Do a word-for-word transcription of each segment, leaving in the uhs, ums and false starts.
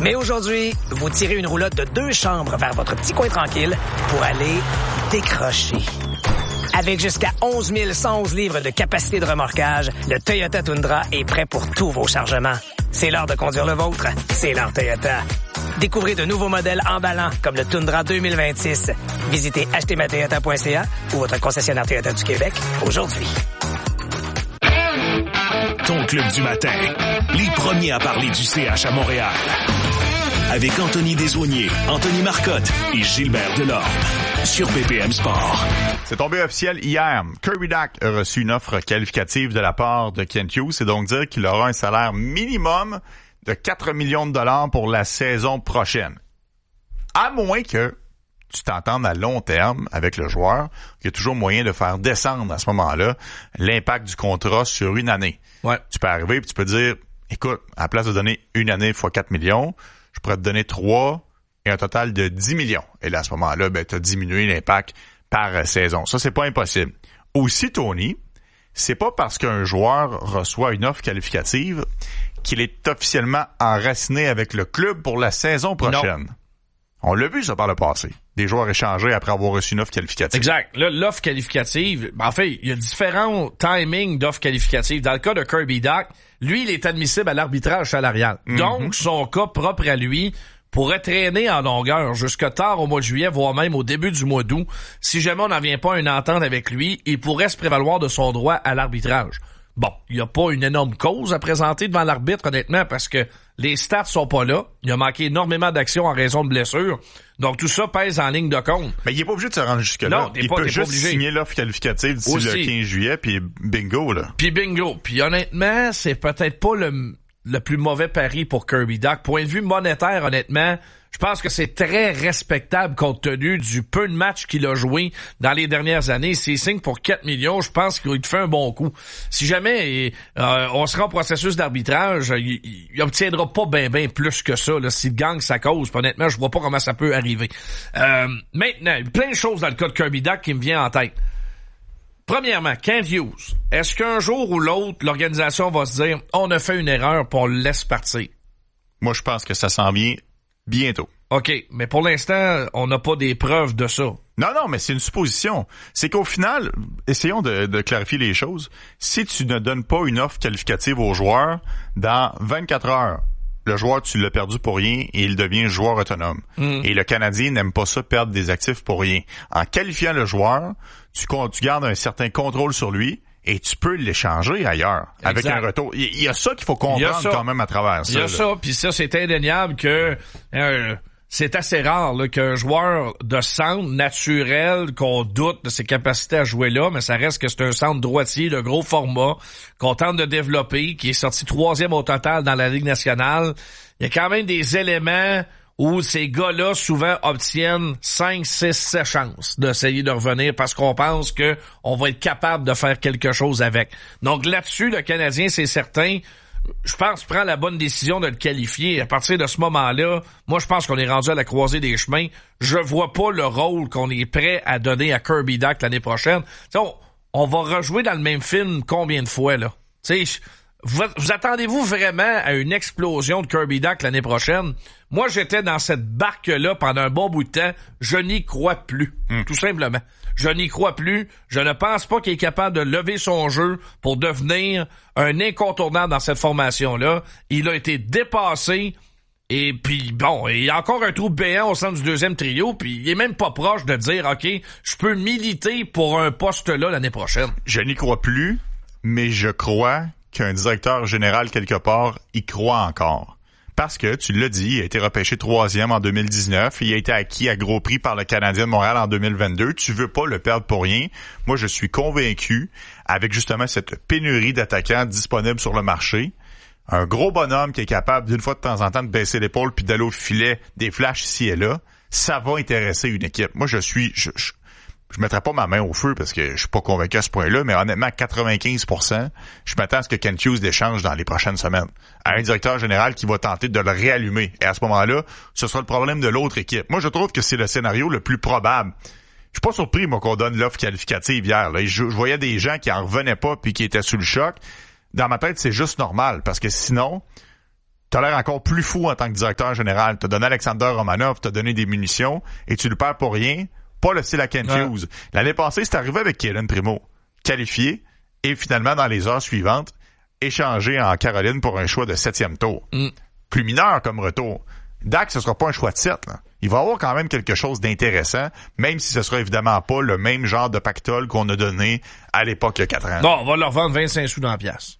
Mais aujourd'hui, vous tirez une roulotte de deux chambres vers votre petit coin tranquille pour aller décrocher. Avec jusqu'à onze mille cent onze livres de capacité de remorquage, le Toyota Tundra est prêt pour tous vos chargements. C'est l'heure de conduire le vôtre. C'est l'heure Toyota. Découvrez de nouveaux modèles emballants comme le Tundra deux mille vingt-six. Visitez acheter ma toyota point c a ou votre concessionnaire Toyota du Québec aujourd'hui. Ton club du matin. Les premiers à parler du C H à Montréal. Avec Anthony Desaulniers, Anthony Marcotte et Gilbert Delorme. Sur B P M Sport. C'est tombé officiel hier. Kirby Dach a reçu une offre qualificative de la part de Kent Hughes. C'est donc dire qu'il aura un salaire minimum de quatre millions de dollars pour la saison prochaine. À moins que tu t'entendes à long terme avec le joueur, il y a toujours moyen de faire descendre à ce moment-là l'impact du contrat sur une année. Ouais. Tu peux arriver et tu peux dire, écoute, à la place de donner une année fois quatre millions, je pourrais te donner trois et un total de dix millions. Et là, à ce moment-là, ben, tu as diminué l'impact par saison. Ça, c'est pas impossible. Aussi, Tony, c'est pas parce qu'un joueur reçoit une offre qualificative qu'il est officiellement enraciné avec le club pour la saison prochaine. Non. On l'a vu, ça, par le passé. Des joueurs échangés après avoir reçu une offre qualificative. Exact. Là, l'offre qualificative, en fait, il y a différents timings d'offres qualificatives. Dans le cas de Kirby Dach, lui, il est admissible à l'arbitrage salarial. Mm-hmm. Donc, son cas propre à lui pourrait traîner en longueur jusque tard au mois de juillet, voire même au début du mois d'août. Si jamais on n'en vient pas à une entente avec lui, il pourrait se prévaloir de son droit à l'arbitrage. Bon, il n'y a pas une énorme cause à présenter devant l'arbitre, honnêtement, parce que les stats sont pas là. Il a manqué énormément d'actions en raison de blessures. Donc, tout ça pèse en ligne de compte. Mais il est pas obligé de se rendre jusque-là. Non, il pas, peut juste obligé. signer l'offre qualificative d'ici Aussi. le quinze juillet, puis bingo, là. Puis bingo. Puis honnêtement, c'est peut-être pas le, le plus mauvais pari pour Kirby Dach. Point de vue monétaire, honnêtement, je pense que c'est très respectable compte tenu du peu de matchs qu'il a joué dans les dernières années. S'il signe pour quatre millions, je pense qu'il te fait un bon coup. Si jamais euh, on sera en processus d'arbitrage, il, il obtiendra pas bien ben plus que ça. Là, s'il gagne sa cause, puis honnêtement, je vois pas comment ça peut arriver. Euh, maintenant, plein de choses dans le cas de Kirby Dach qui me vient en tête. Premièrement, Kent Hughes. Est-ce qu'un jour ou l'autre, l'organisation va se dire « On a fait une erreur, puis on le laisse partir ». Moi, je pense que ça s'en vient bientôt. OK, mais pour l'instant, on n'a pas des preuves de ça. Non, non, mais c'est une supposition. C'est qu'au final, essayons de, de clarifier les choses. Si tu ne donnes pas une offre qualificative au joueur, dans vingt-quatre heures, le joueur, tu l'as perdu pour rien et il devient joueur autonome. Mm. Et le Canadien n'aime pas ça, perdre des actifs pour rien. En qualifiant le joueur, tu, tu gardes un certain contrôle sur lui et tu peux l'échanger ailleurs avec exact. un retour. Il y a ça qu'il faut comprendre quand même à travers ça. Il y a là. ça, puis ça, c'est indéniable que euh, c'est assez rare là, qu'un joueur de centre naturel, qu'on doute de ses capacités à jouer là, mais ça reste que c'est un centre droitier de gros format qu'on tente de développer, qui est sorti troisième au total dans la Ligue nationale. Il y a quand même des éléments où ces gars-là, souvent, obtiennent cinq, six, sept chances d'essayer de revenir parce qu'on pense que on va être capable de faire quelque chose avec. Donc là-dessus, le Canadien, c'est certain, je pense, prend la bonne décision de le qualifier. À partir de ce moment-là, moi, je pense qu'on est rendu à la croisée des chemins. Je vois pas le rôle qu'on est prêt à donner à Kirby Dach l'année prochaine. T'sais, on, on va rejouer dans le même film combien de fois, là? Tu sais, Vous, vous attendez-vous vraiment à une explosion de Kirby Dach l'année prochaine? Moi, j'étais dans cette barque-là pendant un bon bout de temps. Je n'y crois plus. Mm. Tout simplement. Je n'y crois plus. Je ne pense pas qu'il est capable de lever son jeu pour devenir un incontournable dans cette formation-là. Il a été dépassé. Et puis, bon, il y a encore un trou béant au centre du deuxième trio, puis il est même pas proche de dire, OK, je peux militer pour un poste-là l'année prochaine. Je n'y crois plus, mais je crois qu'un directeur général, quelque part, y croit encore. Parce que, tu l'as dit, il a été repêché troisième en deux mille dix-neuf, il a été acquis à gros prix par le Canadien de Montréal en deux mille vingt-deux. Tu veux pas le perdre pour rien. Moi, je suis convaincu, avec justement cette pénurie d'attaquants disponibles sur le marché, un gros bonhomme qui est capable, d'une fois de temps en temps, de baisser l'épaule puis d'aller au filet des flashs ici et là, ça va intéresser une équipe. Moi, je suis... Je, je, Je mettrai pas ma main au feu parce que je suis pas convaincu à ce point-là, mais honnêtement, quatre-vingt-quinze pour cent, je m'attends à ce que Kent Hughes l'échange dans les prochaines semaines. À un directeur général qui va tenter de le réallumer. Et à ce moment-là, ce sera le problème de l'autre équipe. Moi, je trouve que c'est le scénario le plus probable. Je suis pas surpris, moi, qu'on donne l'offre qualificative hier. Là. Je, je voyais des gens qui en revenaient pas puis qui étaient sous le choc. Dans ma tête, c'est juste normal parce que sinon, t'as l'air encore plus fou en tant que directeur général. T'as donné Alexander Romanov, t'as donné des munitions, et tu le perds pour rien. Pas le style à Ken ouais. Hughes. L'année passée, c'est arrivé avec Cayden Primeau. Qualifié, et finalement, dans les heures suivantes, échangé en Caroline pour un choix de septième tour. Mm. Plus mineur comme retour. Dak, ce sera pas un choix de sept, là. Il va avoir quand même quelque chose d'intéressant, même si ce sera évidemment pas le même genre de pactole qu'on a donné à l'époque il y a quatre ans. Non, on va leur vendre vingt-cinq sous dans la pièce.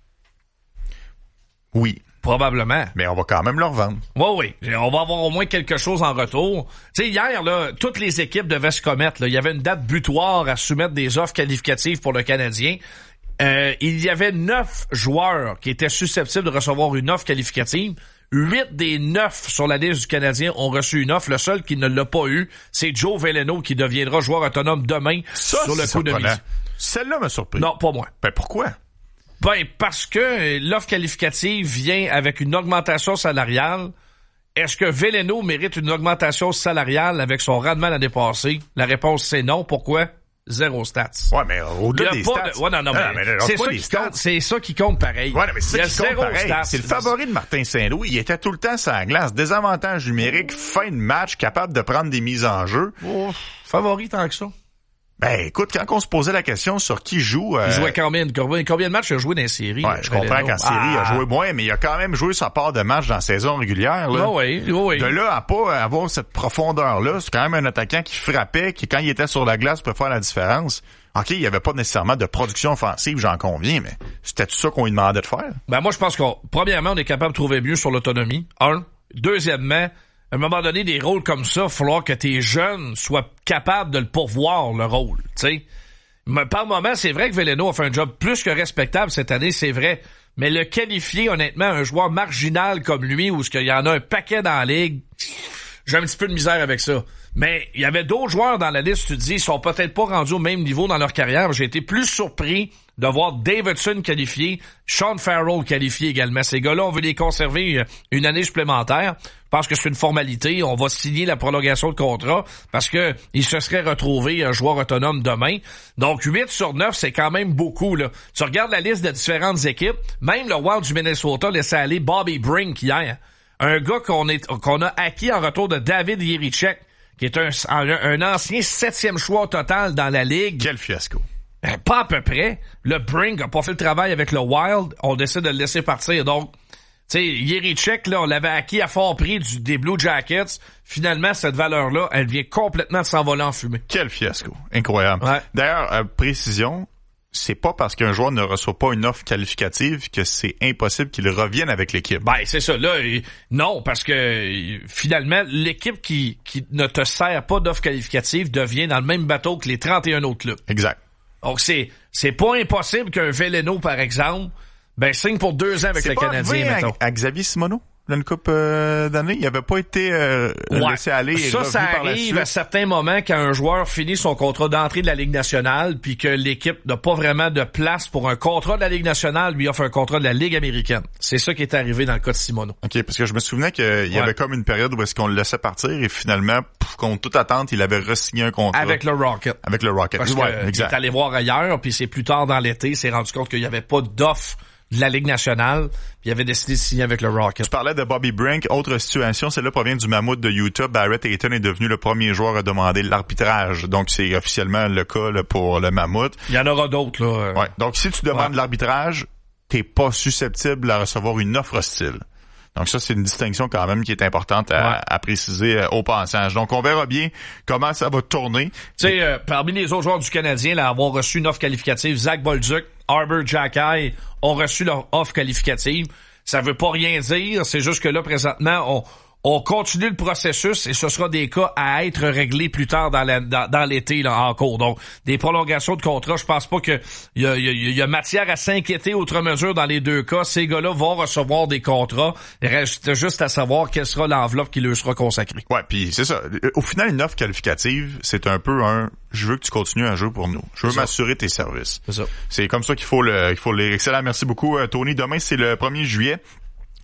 Oui. Probablement. Mais on va quand même leur vendre. Oui, oui. On va avoir au moins quelque chose en retour. Tu sais, hier, là, toutes les équipes devaient se commettre, là. Il y avait une date butoir à soumettre des offres qualificatives pour le Canadien. Euh, il y avait neuf joueurs qui étaient susceptibles de recevoir une offre qualificative. Huit des neuf sur la liste du Canadien ont reçu une offre. Le seul qui ne l'a pas eu, c'est Joe Veleno qui deviendra joueur autonome demain ça, sur le coup de midi. Celle-là m'a surpris. Non, pas moi. Ben pourquoi? Ben parce que l'offre qualificative vient avec une augmentation salariale. Est-ce que Veleno mérite une augmentation salariale avec son rendement l'année passée? La réponse c'est non. Pourquoi? Zéro stats. Ouais, mais au-delà des stats. De... Ouais, non, non, mais, mais c'est, ça qui compte, c'est ça qui compte pareil. Ouais, mais c'est ça qui compte pareil. Stats. C'est le favori de Martin Saint-Louis. Il était tout le temps sur la glace. Désavantage numérique, fin de match, capable de prendre des mises en jeu. Oh, favori tant que ça. Ben, écoute, quand on se posait la question sur qui joue... Euh... Il jouait combien, combien, combien de matchs il a joué dans les séries? Ouais, je comprends qu'en série, ah. il a joué moins, mais il a quand même joué sa part de match dans la saison régulière. Là. Oh oui, oh oui. De là à pas avoir cette profondeur-là, c'est quand même un attaquant qui frappait, qui, quand il était sur la glace, peut faire la différence. OK, il y avait pas nécessairement de production offensive, j'en conviens, mais c'était tout ça qu'on lui demandait de faire. Ben, moi, je pense qu'on, premièrement, on est capable de trouver mieux sur l'autonomie. Un. Deuxièmement, à un moment donné, des rôles comme ça, il va falloir que tes jeunes soient capables de le pourvoir, le rôle, tu sais. Mais par moment, c'est vrai que Veleno a fait un job plus que respectable cette année, c'est vrai. Mais le qualifier, honnêtement, un joueur marginal comme lui, où il y en a un paquet dans la ligue, j'ai un petit peu de misère avec ça. Mais il y avait d'autres joueurs dans la liste, tu te dis, ils sont peut-être pas rendus au même niveau dans leur carrière. J'ai été plus surpris de voir Davidson qualifié, Sean Farrell qualifié également. Ces gars-là, on veut les conserver une année supplémentaire. Je pense que c'est une formalité. On va signer la prolongation de contrat parce que il se serait retrouvé un joueur autonome demain. Donc, huit sur neuf, c'est quand même beaucoup, là. Tu regardes la liste de différentes équipes. Même le Wild du Minnesota laissait aller Bobby Brink hier. Un gars qu'on est, qu'on a acquis en retour de David Jiricek, qui est un, un, un ancien septième choix au total dans la ligue. Quel fiasco. Pas à peu près. Le Brink a pas fait le travail avec le Wild. On décide de le laisser partir. Donc, tu sais, Jiricek, là, on l'avait acquis à fort prix du, des Blue Jackets. Finalement, cette valeur-là, elle vient complètement de s'envoler en fumée. Quel fiasco. Incroyable. Ouais. D'ailleurs, euh, précision, c'est pas parce qu'un joueur ne reçoit pas une offre qualificative que c'est impossible qu'il revienne avec l'équipe. Ben, c'est ça. Là, non, parce que finalement, l'équipe qui, qui ne te sert pas d'offre qualificative devient dans le même bateau que les trente et un autres clubs. Exact. Donc, c'est, c'est pas impossible qu'un Veleno, par exemple, ben, signe pour deux ans avec c'est le Canadien, mettons. À, à Xavier Simoneau? D'une coupe euh, d'années, il avait pas été euh, ouais. laissé aller et ça, revenu ça par la arrive suite. à certains moments quand un joueur finit son contrat d'entrée de la Ligue nationale puis que l'équipe n'a pas vraiment de place pour un contrat de la Ligue nationale, lui offre un contrat de la Ligue américaine. C'est ça qui est arrivé dans le cas de Simoneau. OK, parce que je me souvenais qu'il y ouais. avait comme une période où est-ce qu'on le laissait partir et finalement, pouf, contre toute attente, il avait re-signé un contrat. Avec le Rocket. Avec le Rocket. Parce ouais, que exact. il est allé voir ailleurs puis c'est plus tard dans l'été, il s'est rendu compte qu'il n'y avait pas d'offre de la Ligue nationale, puis il avait décidé de signer avec le Rocket. Tu parlais de Bobby Brink. Autre situation, celle-là provient du Mammouth de Utah. Barrett Hayton est devenu le premier joueur à demander l'arbitrage. Donc, c'est officiellement le cas là, pour le Mammouth. Il y en aura d'autres, là. Ouais. Donc, si tu demandes ouais. l'arbitrage, t'es pas susceptible à recevoir une offre hostile. Donc ça, c'est une distinction quand même qui est importante à, ouais. à préciser euh, au passage. Donc on verra bien comment ça va tourner. Tu sais, euh, parmi les autres joueurs du Canadien, là, avoir reçu une offre qualificative, Zach Bolduc, Arbor Xhekaj ont reçu leur offre qualificative. Ça veut pas rien dire, c'est juste que là, présentement, on... On continue le processus et ce sera des cas à être réglés plus tard dans, la, dans, dans l'été là, en cours. Donc, des prolongations de contrat, je pense pas que il y a, y, a, y a matière à s'inquiéter outre mesure dans les deux cas. Ces gars-là vont recevoir des contrats. Il reste juste à savoir quelle sera l'enveloppe qui leur sera consacrée. Ouais, puis c'est ça. Au final, une offre qualificative, c'est un peu un « je veux que tu continues à jouer pour nous. Je veux c'est m'assurer ça. tes services. » C'est ça. C'est comme ça qu'il faut le, qu'il faut les. Excellent. Merci beaucoup, Tony. Demain, c'est le premier juillet.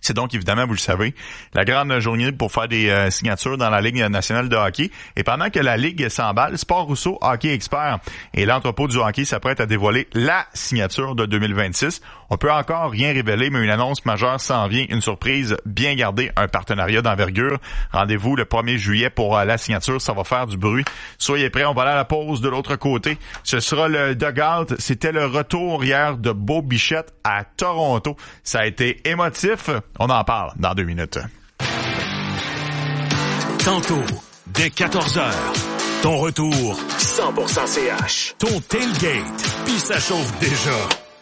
C'est donc évidemment, vous le savez, la grande journée pour faire des euh, signatures dans la Ligue nationale de hockey. Et pendant que la Ligue s'emballe, Sport Rousseau Hockey Expert et l'entrepôt du hockey s'apprête à dévoiler la signature de deux mille vingt-six. On peut encore rien révéler, mais une annonce majeure s'en vient, une surprise bien gardée, un partenariat d'envergure. Rendez-vous le premier juillet pour euh, la signature, ça va faire du bruit. Soyez prêts, on va aller à la pause de l'autre côté. Ce sera le dugout. C'était le retour hier de Bo Bichette à Toronto. Ça a été émotif. On en parle dans deux minutes. Tantôt, dès quatorze heures, ton retour cent pour cent C H. Ton tailgate, puis ça chauffe déjà.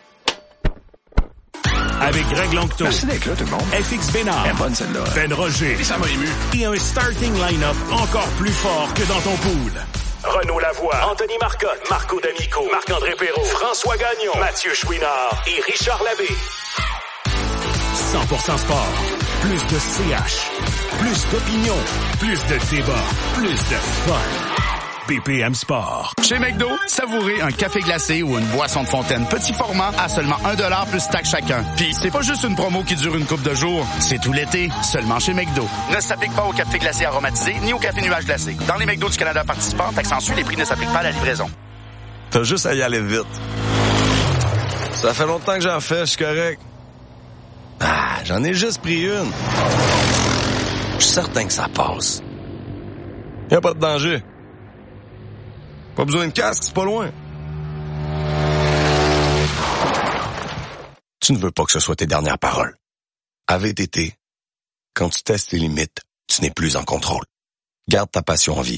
Avec Greg Lanctot, Merci d'être là, tout le monde. F X Bénard, Elle est bonne, celle-là. Ben Roger, Et ça m'a ému. et un starting line-up encore plus fort que dans ton pool. Renaud Lavoie, Anthony Marcotte, Marco D'Amico, Marc-André Perrault, François Gagnon, Mathieu Chouinard et Richard Labbé. cent pour cent sport. Plus de C H. Plus d'opinion. Plus de débat. Plus de fun. B P M Sport. Chez McDo, savourez un café glacé ou une boisson de fontaine petit format à seulement un dollar plus taxe chacun. Puis c'est pas juste une promo qui dure une couple de jours, c'est tout l'été, seulement chez McDo. Ne s'applique pas au café glacé aromatisé ni au café nuage glacé. Dans les McDo du Canada participants, taxe en sus, les prix ne s'appliquent pas à la livraison. T'as juste à y aller vite. Ça fait longtemps que j'en fais, je suis correct. Ah, j'en ai juste pris une. Je suis certain que ça passe. Y a pas de danger. Pas besoin de casque, c'est pas loin. Tu ne veux pas que ce soit tes dernières paroles. À V T T, quand tu testes les limites, tu n'es plus en contrôle. Garde ta passion en vie.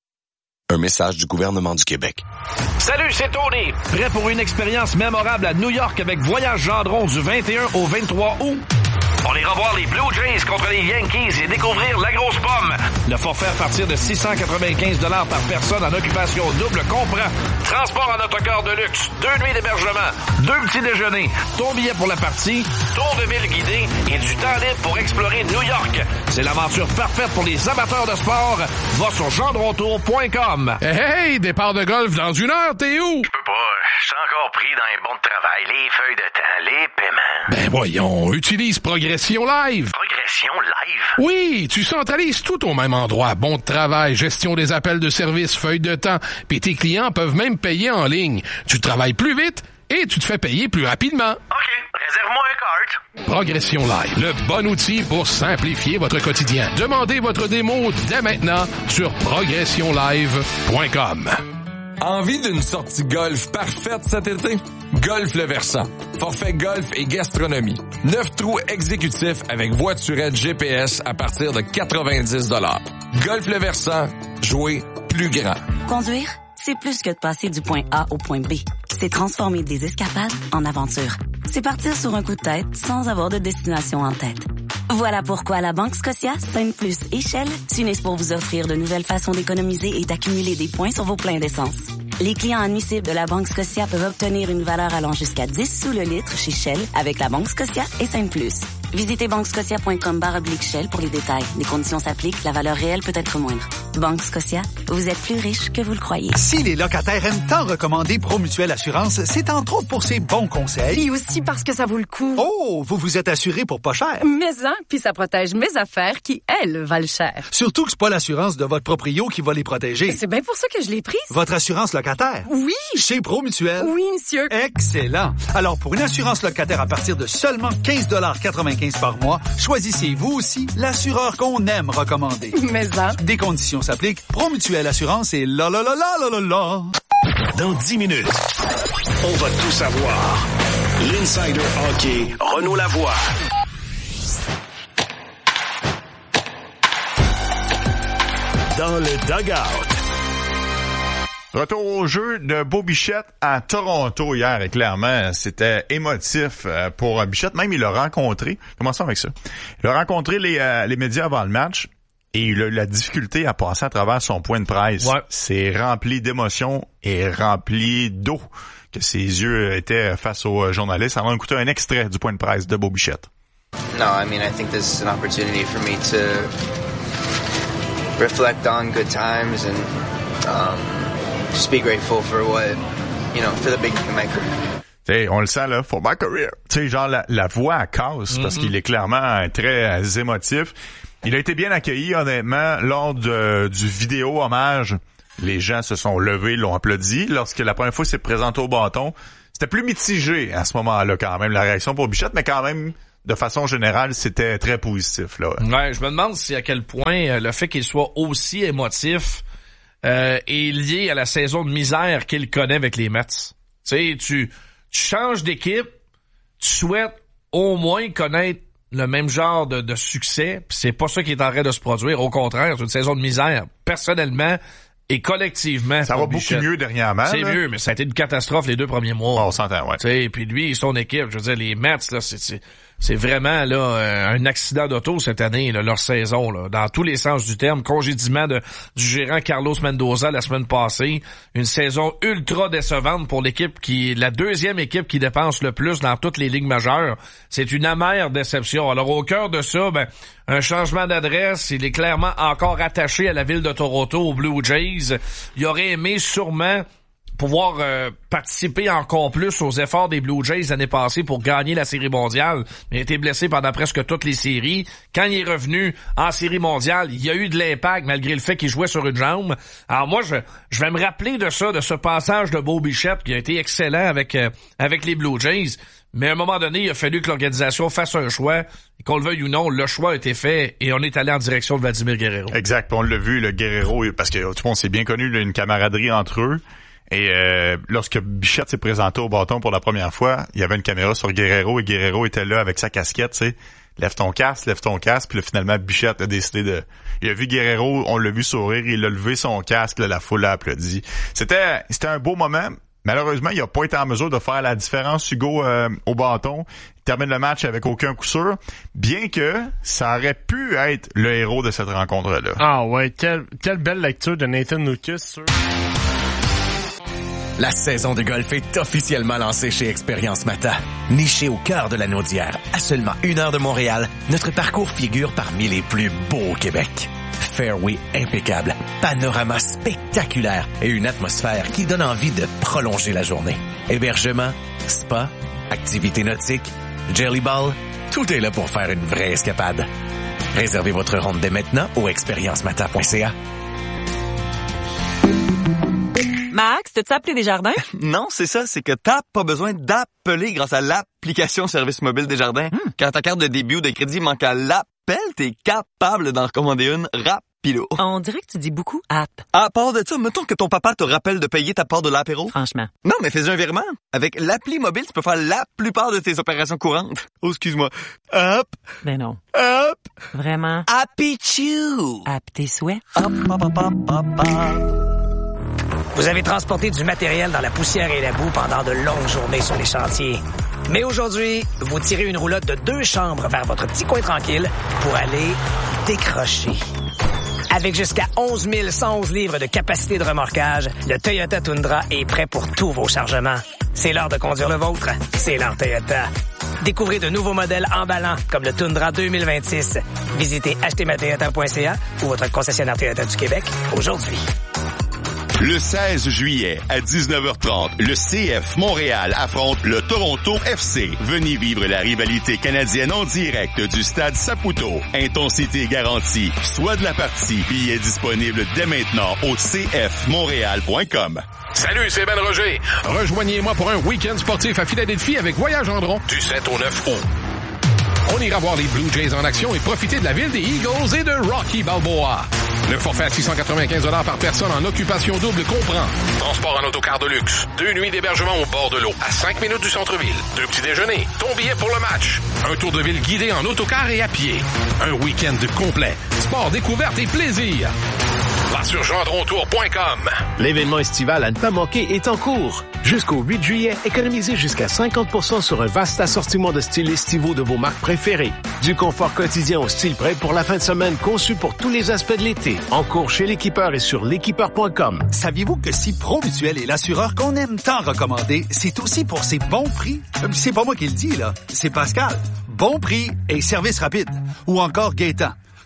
Un message du gouvernement du Québec. Salut, c'est Tony. Prêt pour une expérience mémorable à New York avec Voyage Gendron du vingt et un au vingt-trois août? On ira voir les Blue Jays contre les Yankees et découvrir la grosse pomme. Le forfait à partir de six cent quatre-vingt-quinze dollars par personne en occupation double comprend transport en autocar de luxe, deux nuits d'hébergement, deux petits déjeuners, ton billet pour la partie, tour de ville guidé et du temps libre pour explorer New York. C'est l'aventure parfaite pour les amateurs de sport. Va sur gendrontour point com. Hey, hey, départ de golf dans une heure, t'es où? Je peux pas, je suis encore pris dans les bons de travail, les feuilles de temps, les paiements. Ben voyons, utilise Progression Live. Progression live? Oui, tu centralises tout au même endroit. Bon de travail, gestion des appels de service, feuilles de temps, puis tes clients peuvent même payer en ligne. Tu travailles plus vite et tu te fais payer plus rapidement. OK, réserve-moi un cart. Progression Live, le bon outil pour simplifier votre quotidien. Demandez votre démo dès maintenant sur progression live point com. Envie d'une sortie golf parfaite cet été? Golf Le Versant. Forfait golf et gastronomie. Neuf trous exécutifs avec voiturette G P S à partir de quatre-vingt-dix dollars. Golf Le Versant. Jouer plus grand. Conduire, c'est plus que de passer du point A au point B. C'est transformer des escapades en aventures. C'est partir sur un coup de tête sans avoir de destination en tête. Voilà pourquoi la Banque Scotia, Sainte Plus et Shell s'unissent pour vous offrir de nouvelles façons d'économiser et d'accumuler des points sur vos pleins d'essence. Les clients admissibles de la Banque Scotia peuvent obtenir une valeur allant jusqu'à dix sous le litre chez Shell avec la Banque Scotia et Sainte Plus. Visitez banquescotia point com barre oblique Shell pour les détails. Les conditions s'appliquent, la valeur réelle peut être moindre. Banque Scotia, vous êtes plus riche que vous le croyez. Si les locataires aiment tant recommander Promutuelle Assurance, c'est entre autres pour ses bons conseils. Et aussi parce que ça vaut le coup. Oh, vous vous êtes assuré pour pas cher. Mais hein, puis ça protège mes affaires qui, elles, valent cher. Surtout que c'est pas l'assurance de votre proprio qui va les protéger. C'est bien pour ça que je l'ai prise. Votre assurance locataire. Oui. Chez Promutuelle. Oui, monsieur. Excellent. Alors, pour une assurance locataire à partir de seulement quinze dollars quatre-vingt-quinze par mois, choisissez vous aussi l'assureur qu'on aime recommander. Mais hein. Des conditions s'appliquent. Promutuelle Assurance et la la la la la la la. Dans dix minutes, on va tout savoir. L'Insider Hockey, Renaud Lavoie. Dans le dugout. Retour au jeu de Bo Bichette à Toronto hier, et clairement, c'était émotif pour Bichette. Même, il l'a rencontré. Commençons avec ça. Il a rencontré les, euh, les médias avant le match et il a eu la difficulté à passer à travers son point de presse. Ouais. C'est rempli d'émotions et rempli d'eau que ses yeux étaient face aux journalistes. Alors, on écoutait un extrait du point de presse de Bo Bichette. No, I mean, I think this is an opportunity for me to reflect on good times and um, just be grateful for what, you know, for the beginning of my career. T'sais, on le sent, là, for my career. Tu sais, genre, la, la voix, elle casse, mm-hmm. parce qu'il est clairement très euh, émotif. Il a été bien accueilli, honnêtement, lors de, du vidéo hommage. Les gens se sont levés, l'ont applaudi. Lorsque la première fois il s'est présenté au bâton, c'était plus mitigé à ce moment-là, quand même, la réaction pour Bichette, mais quand même, de façon générale, c'était très positif, là. Ouais, je me demande si à quel point euh, le fait qu'il soit aussi émotif euh, est lié à la saison de misère qu'il connaît avec les Mets. Tu sais, tu, tu changes d'équipe, tu souhaites au moins connaître le même genre de, de succès, pis c'est pas ça qui est en train de se produire. Au contraire, c'est une saison de misère. Personnellement et collectivement. Ça va Bichette. beaucoup mieux dernièrement. C'est là. mieux, mais ça a été une catastrophe les deux premiers mois. On s'entend, ouais. Tu sais, puis lui et son équipe, je veux dire, les Mets, là, c'est... c'est C'est vraiment là euh, un accident d'auto cette année, là, leur saison, là, dans tous les sens du terme. Congédiement de, du gérant Carlos Mendoza la semaine passée. Une saison ultra décevante pour l'équipe qui la deuxième équipe qui dépense le plus dans toutes les ligues majeures. C'est une amère déception. Alors au cœur de ça, ben un changement d'adresse. Il est clairement encore attaché à la ville de Toronto, aux Blue Jays. Il aurait aimé sûrement pouvoir euh, participer encore plus aux efforts des Blue Jays l'année passée pour gagner la Série mondiale. Il a été blessé pendant presque toutes les séries. Quand il est revenu en Série mondiale, il y a eu de l'impact malgré le fait qu'il jouait sur une jambe. Alors moi, je, je vais me rappeler de ça, de ce passage de Bo Bichette qui a été excellent avec euh, avec les Blue Jays. Mais à un moment donné, il a fallu que l'organisation fasse un choix. Et qu'on le veuille ou non, le choix a été fait et on est allé en direction de Vladimir Guerrero. Exact. On l'a vu, le Guerrero, parce que tout le monde s'est bien connu, là, une camaraderie entre eux. Et euh, lorsque Bichette s'est présenté au bâton pour la première fois, il y avait une caméra sur Guerrero et Guerrero était là avec sa casquette, tu sais. Lève ton casque, lève ton casque. Puis là, finalement, Bichette a décidé de... Il a vu Guerrero, on l'a vu sourire, il a levé son casque, là, la foule a applaudi. C'était c'était un beau moment. Malheureusement, il a pas été en mesure de faire la différence, Hugo, euh, au bâton. Il termine le match avec aucun coup sûr, bien que ça aurait pu être le héros de cette rencontre-là. Ah ouais, quelle, quelle belle lecture de Nathan Lucas sur... La saison de golf est officiellement lancée chez Expérience Mata. Niché au cœur de la Naudière, à seulement une heure de Montréal, notre parcours figure parmi les plus beaux au Québec. Fairway impeccable, panorama spectaculaire et une atmosphère qui donne envie de prolonger la journée. Hébergement, spa, activités nautiques, jelly ball, tout est là pour faire une vraie escapade. Réservez votre ronde dès maintenant au expérience mata point c a. Max, t'as-tu appelé Desjardins? Non, c'est ça, c'est que t'as pas besoin d'appeler grâce à l'application Service Mobile Desjardins. Hmm. Quand ta carte de débit ou de crédit manque à l'appel, t'es capable d'en recommander une rapido. On dirait que tu dis beaucoup app. À part de ça, mettons que ton papa te rappelle de payer ta part de l'apéro. Franchement. Non, mais fais un virement. Avec l'appli mobile, tu peux faire la plupart de tes opérations courantes. Oh, excuse-moi. Hop. Ben non. Hop. Vraiment. Happy-choo. App tes souhaits. Hop, hop, hop, hop, hop, hop. Vous avez transporté du matériel dans la poussière et la boue pendant de longues journées sur les chantiers. Mais aujourd'hui, vous tirez une roulotte de deux chambres vers votre petit coin tranquille pour aller décrocher. Avec jusqu'à onze mille cent onze livres de capacité de remorquage, le Toyota Tundra est prêt pour tous vos chargements. C'est l'heure de conduire le vôtre. C'est l'heure Toyota. Découvrez de nouveaux modèles emballants comme le Tundra deux mille vingt-six. Visitez acheter ma toyota point c a ou votre concessionnaire Toyota du Québec aujourd'hui. Le seize juillet, à dix-neuf heures trente, le C F Montréal affronte le Toronto F C. Venez vivre la rivalité canadienne en direct du stade Saputo. Intensité garantie. Soit de la partie. Billets disponibles dès maintenant au c f montréal point com. Salut, c'est Ben Roger. Rejoignez-moi pour un week-end sportif à Philadelphie avec Voyage Andron du sept au neuf août. On ira voir les Blue Jays en action et profiter de la ville des Eagles et de Rocky Balboa. Le forfait à six cent quatre-vingt-quinze dollars par personne en occupation double comprend transport en autocar de luxe, deux nuits d'hébergement au bord de l'eau, à cinq minutes du centre-ville, deux petits déjeuners, ton billet pour le match, un tour de ville guidé en autocar et à pied, un week-end complet, sport, découverte et plaisir. Va sur gendron tour point com. L'événement estival à ne pas manquer est en cours. Jusqu'au huit juillet, économisez jusqu'à cinquante pour cent sur un vaste assortiment de styles estivaux de vos marques préférées. Du confort quotidien au style prêt pour la fin de semaine conçu pour tous les aspects de l'été. En cours chez l'équipeur et sur l'équipeur point com. Saviez-vous que si Promutuel est l'assureur qu'on aime tant recommander, c'est aussi pour ses bons prix? C'est pas moi qui le dis, là. C'est Pascal. Bon prix et service rapide. Ou encore Gaétan.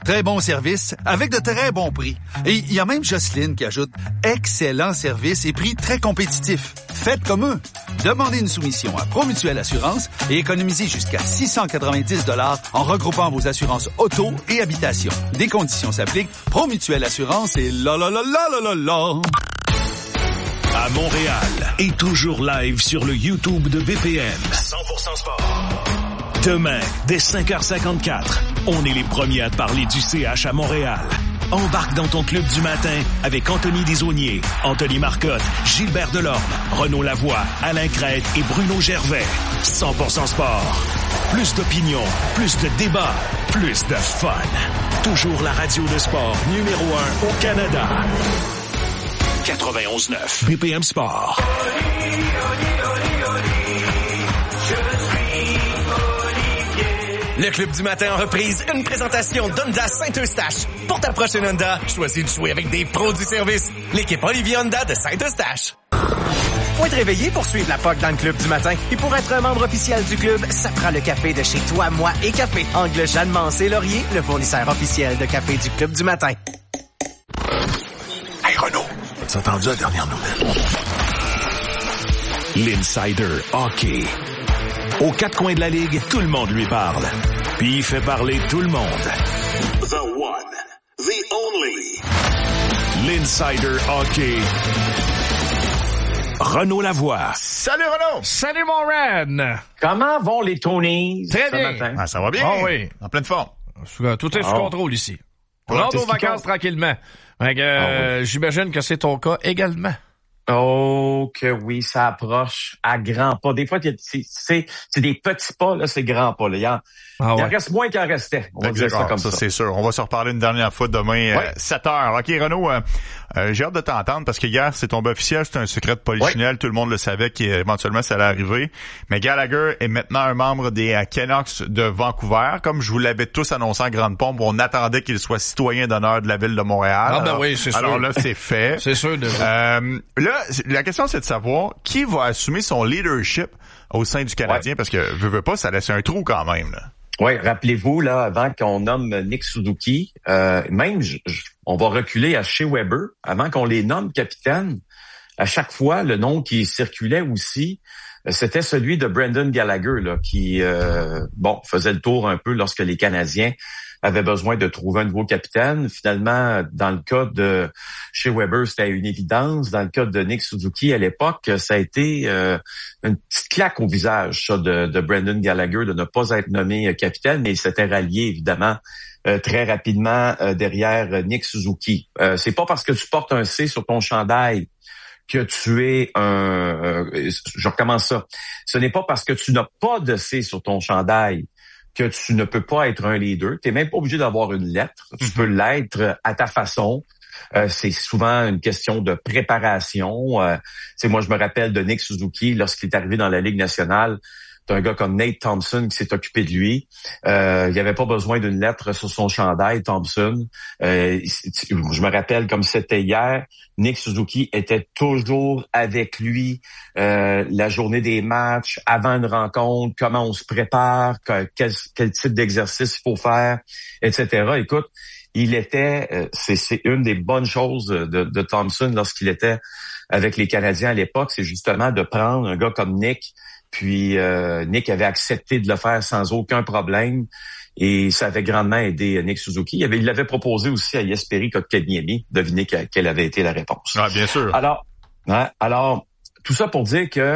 très bon service avec de très bons prix. Et il y a même Jocelyne qui ajoute « excellent service et prix très compétitifs ». Faites comme eux. Demandez une soumission à Promutuelle Assurance et économisez jusqu'à six cent quatre-vingt-dix dollars en regroupant vos assurances auto et habitation. Des conditions s'appliquent. Promutuelle Assurance et la la la la la la la. À Montréal et toujours live sur le YouTube de B P M. cent pour cent sport. Demain, dès cinq heures cinquante-quatre, on est les premiers à parler du C H à Montréal. Embarque dans ton club du matin avec Anthony Desaulniers, Anthony Marcotte, Gilbert Delorme, Renaud Lavoie, Alain Crête et Bruno Gervais. cent pour cent sport. Plus d'opinion, plus de débat, plus de fun. Toujours la radio de sport numéro un au Canada. quatre-vingt-onze neuf B P M Sport. Le Club du matin en reprise, une présentation d'Honda Saint-Eustache. Pour ta prochaine Honda, choisis de jouer avec des pros du service. L'équipe Olivier Honda de Saint-Eustache. Faut être réveillé pour suivre la P O C dans le Club du matin. Et pour être un membre officiel du club, ça prend le café de chez Toi, Moi et Café. Angle Jeanne Mancé Laurier, le fournisseur officiel de café du Club du matin. Hey Renaud, as entendu la dernière nouvelle? L'Insider Hockey. Aux quatre coins de la Ligue, tout le monde lui parle. Puis il fait parler tout le monde. The one, the only. L'Insider Hockey. Renaud Lavoie. Salut Renaud! Salut mon Ren! Comment vont les Tonys? Très ce bien. matin? Ah, ça va bien? Ah oui. En pleine forme. Tout est sous Ah. contrôle ici. On Ouais, rentre qu'est-ce aux qui vacances compte? tranquillement. Fait que, euh, Ah oui. j'imagine que c'est ton cas également. Oh, que oui, ça approche à grands pas. Des fois, c'est, c'est, c'est des petits pas, là, c'est grands pas. Là. Il, en, Ah il en ouais. reste moins qu'il en restait. On va dire ça Exact. comme ça, ça. c'est sûr. On va se reparler une dernière fois demain, Ouais. euh, sept heures. OK, Renaud, euh, euh, j'ai hâte de t'entendre parce que hier, c'est tombé officiel, c'est un secret de polichinelle. Tout le monde le savait qu'éventuellement, ça allait arriver. Mais Gallagher est maintenant un membre des euh, Canucks de Vancouver. Comme je vous l'avais tous annoncé en grande pompe, on attendait qu'il soit citoyen d'honneur de la ville de Montréal. Ah ben alors, oui, c'est sûr. Alors là, c'est fait. C'est sûr de Euh, là, la question, c'est de savoir qui va assumer son leadership au sein du Canadien, Ouais. parce que, veux, veux pas, ça laisse un trou quand même, là. Oui, rappelez-vous, là, avant qu'on nomme Nick Suzuki, euh, même, je- je- on va reculer à Shea Weber, avant qu'on les nomme capitaines, à chaque fois, le nom qui circulait aussi, euh, c'était celui de Brendan Gallagher, là, qui, euh, bon, faisait le tour un peu lorsque les Canadiens avaient besoin de trouver un nouveau capitaine. Finalement, dans le cas de Shea Weber, c'était une évidence. Dans le cas de Nick Suzuki, à l'époque, ça a été euh, une petite claque au visage, ça, de, de Brendan Gallagher, de ne pas être nommé euh, capitaine, mais il s'était rallié, évidemment, euh, très rapidement euh, derrière euh, Nick Suzuki. Euh, c'est pas parce que tu portes un C sur ton chandail que tu es un... euh, je recommence ça. Ce n'est pas parce que tu n'as pas de C sur ton chandail que tu ne peux pas être un leader. Tu n'es même pas obligé d'avoir une lettre. Tu peux l'être à ta façon. Euh, c'est souvent une question de préparation. Euh, moi, je me rappelle de Nick Suzuki lorsqu'il est arrivé dans la Ligue nationale. C'est un gars comme Nate Thompson qui s'est occupé de lui. Euh, il n'y avait pas besoin d'une lettre sur son chandail, Thompson. Euh, je me rappelle comme c'était hier, Nick Suzuki était toujours avec lui euh, la journée des matchs, avant une rencontre, comment on se prépare, que, quel, quel type d'exercice il faut faire, et cetera. Écoute, il était, euh, c'est, c'est une des bonnes choses de, de Thompson lorsqu'il était avec les Canadiens à l'époque, c'est justement de prendre un gars comme Nick. Puis euh, Nick avait accepté de le faire sans aucun problème et ça avait grandement aidé Nick Suzuki. Il avait, il l'avait proposé aussi à Jesperi Kotkaniemi. Devinez que, quelle avait été la réponse. Ah, bien sûr. Alors, hein, alors tout ça pour dire que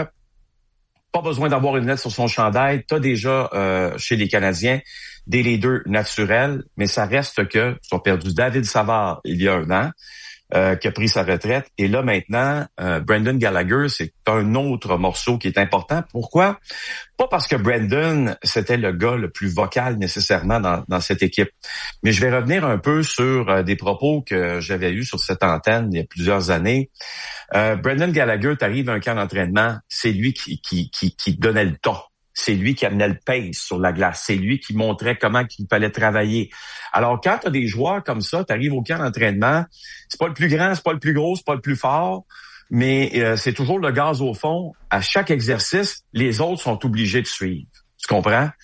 pas besoin d'avoir une lettre sur son chandail. T'as déjà euh, chez les Canadiens des leaders naturels, mais ça reste que ils ont perdu David Savard il y a un an. Euh, qui a pris sa retraite. Et là, maintenant, euh, Brendan Gallagher, c'est un autre morceau qui est important. Pourquoi? Pas parce que Brendan, c'était le gars le plus vocal nécessairement dans, dans cette équipe. Mais je vais revenir un peu sur euh, des propos que j'avais eus sur cette antenne il y a plusieurs années. Euh, Brendan Gallagher, t'arrives à un camp d'entraînement, c'est lui qui, qui, qui, qui donnait le ton. C'est lui qui amenait le pace sur la glace. C'est lui qui montrait comment il fallait travailler. Alors, quand tu as des joueurs comme ça, tu arrives au camp d'entraînement, c'est pas le plus grand, c'est pas le plus gros, c'est pas le plus fort, mais euh, c'est toujours le gaz au fond. À chaque exercice, les autres sont obligés de suivre. Tu comprends?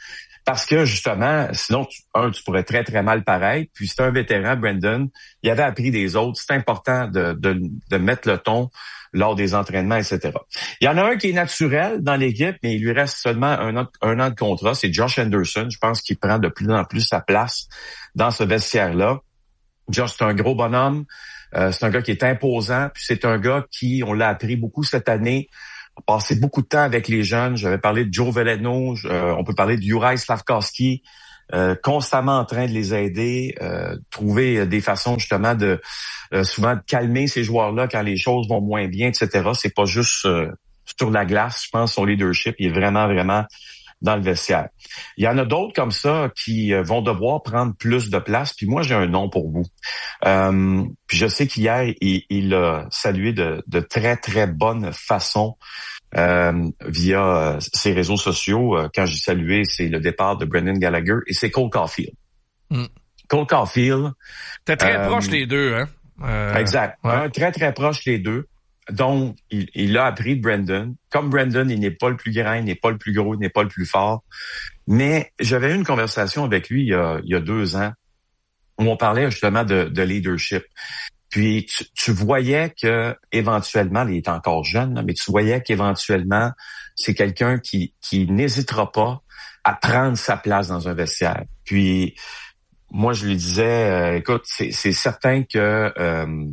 Parce que, justement, sinon, tu, un, tu pourrais très, très mal paraître. Puis, c'est un vétéran, Brandon. Il avait appris des autres. C'est important de, de, de mettre le ton lors des entraînements, et cetera. Il y en a un qui est naturel dans l'équipe, mais il lui reste seulement un an, un an de contrat. C'est Josh Anderson. Je pense qu'il prend de plus en plus sa place dans ce vestiaire-là. Josh, c'est un gros bonhomme. Euh, c'est un gars qui est imposant. Puis c'est un gars qui, on l'a appris beaucoup cette année, a passé beaucoup de temps avec les jeunes. J'avais parlé de Joe Veleno. Euh, on peut parler de Juraj Slafkovský. Euh, constamment en train de les aider, euh, trouver des façons justement de euh, souvent de calmer ces joueurs-là quand les choses vont moins bien, et cetera. C'est pas juste euh, sur la glace, je pense, son leadership, il est vraiment, vraiment dans le vestiaire. Il y en a d'autres comme ça qui euh, vont devoir prendre plus de place, puis moi, j'ai un nom pour vous. Euh, puis je sais qu'hier, il, il a salué de, de très, très bonne façon Euh, via euh, ses réseaux sociaux. Euh, quand j'ai salué, c'est le départ de Brendan Gallagher et c'est Cole Caulfield. Mm. Cole Caulfield. T'es très euh, proche les deux, hein? Euh, exact. Ouais. Un, très, très proche les deux. Donc, il, il a appris de Brendan. Comme Brendan, il n'est pas le plus grand, il n'est pas le plus gros, il n'est pas le plus fort. Mais j'avais eu une conversation avec lui il y a, il y a deux ans où on parlait justement de, de leadership. Puis tu, tu voyais que éventuellement, il est encore jeune, là, mais tu voyais qu'éventuellement, c'est quelqu'un qui, qui n'hésitera pas à prendre sa place dans un vestiaire. Puis moi, je lui disais, euh, écoute, c'est, c'est certain que euh,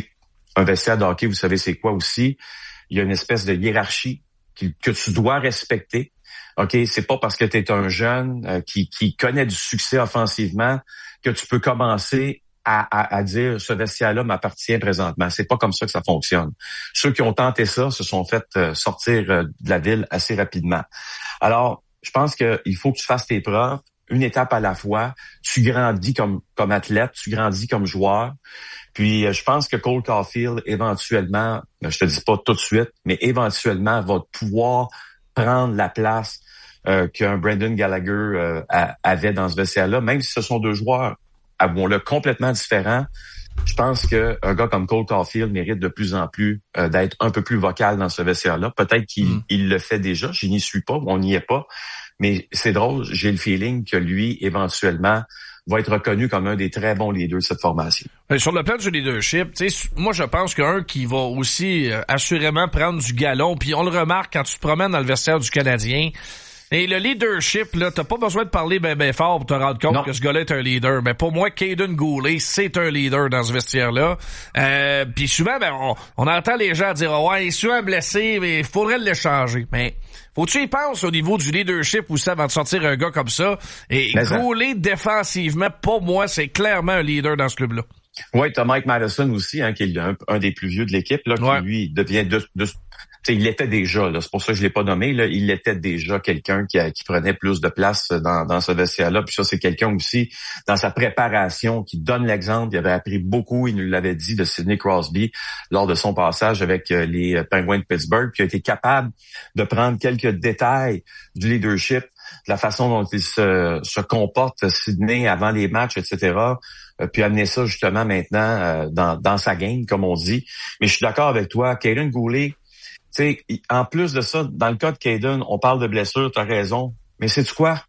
un vestiaire de hockey, vous savez c'est quoi aussi? Il y a une espèce de hiérarchie qui, que tu dois respecter. OK, c'est pas parce que tu es un jeune euh, qui, qui connaît du succès offensivement que tu peux commencer À, à, à dire ce vestiaire-là m'appartient présentement. C'est pas comme ça que ça fonctionne. Ceux qui ont tenté ça se sont fait euh, sortir euh, de la ville assez rapidement. Alors, je pense qu'il faut que tu fasses tes preuves, une étape à la fois. Tu grandis comme comme athlète, tu grandis comme joueur. Puis, euh, je pense que Cole Caulfield, éventuellement, je te dis pas tout de suite, mais éventuellement, va pouvoir prendre la place euh, qu'un Brendan Gallagher euh, a, avait dans ce vestiaire-là, même si ce sont deux joueurs avouons-le, complètement différent. Je pense qu'un gars comme Cole Caulfield mérite de plus en plus euh, d'être un peu plus vocal dans ce vestiaire-là. Peut-être qu'il mm. il le fait déjà, je n'y suis pas, on n'y est pas. Mais c'est drôle, j'ai le feeling que lui, éventuellement, va être reconnu comme un des très bons leaders de cette formation. Mais sur le plan du leadership, tu sais, moi je pense qu'un qui va aussi euh, assurément prendre du galon, puis on le remarque quand tu te promènes dans le vestiaire du Canadien. Et le leadership, là, t'as pas besoin de parler ben ben fort pour te rendre compte non. que ce gars-là est un leader. Mais pour moi, Caden Goulet, c'est un leader dans ce vestiaire-là. Euh, puis souvent, ben, on, on entend les gens dire oh, « Ouais, il est souvent blessé, mais il faudrait l'échanger. » Mais faut que tu y penses au niveau du leadership aussi avant de sortir un gars comme ça. Et mais Goulet, ça. défensivement, pour moi, c'est clairement un leader dans ce club-là. Oui, t'as Mike Madison aussi, hein, qui est un, un des plus vieux de l'équipe, là, qui ouais. lui devient de, de T'sais, il l'était déjà, là, c'est pour ça que je l'ai pas nommé. Là, il était déjà quelqu'un qui, a, qui prenait plus de place dans, dans ce vestiaire-là. Puis ça, c'est quelqu'un aussi dans sa préparation qui donne l'exemple. Il avait appris beaucoup, il nous l'avait dit, de Sidney Crosby lors de son passage avec les Penguins de Pittsburgh, qui a été capable de prendre quelques détails du leadership, de la façon dont il se, se comporte, Sidney, avant les matchs, et cetera. Puis amener ça justement maintenant dans, dans sa game, comme on dit. Mais je suis d'accord avec toi, Caden Goulet. Tu sais, en plus de ça, dans le cas de Caden, on parle de blessure, t'as raison. Mais sais-tu quoi?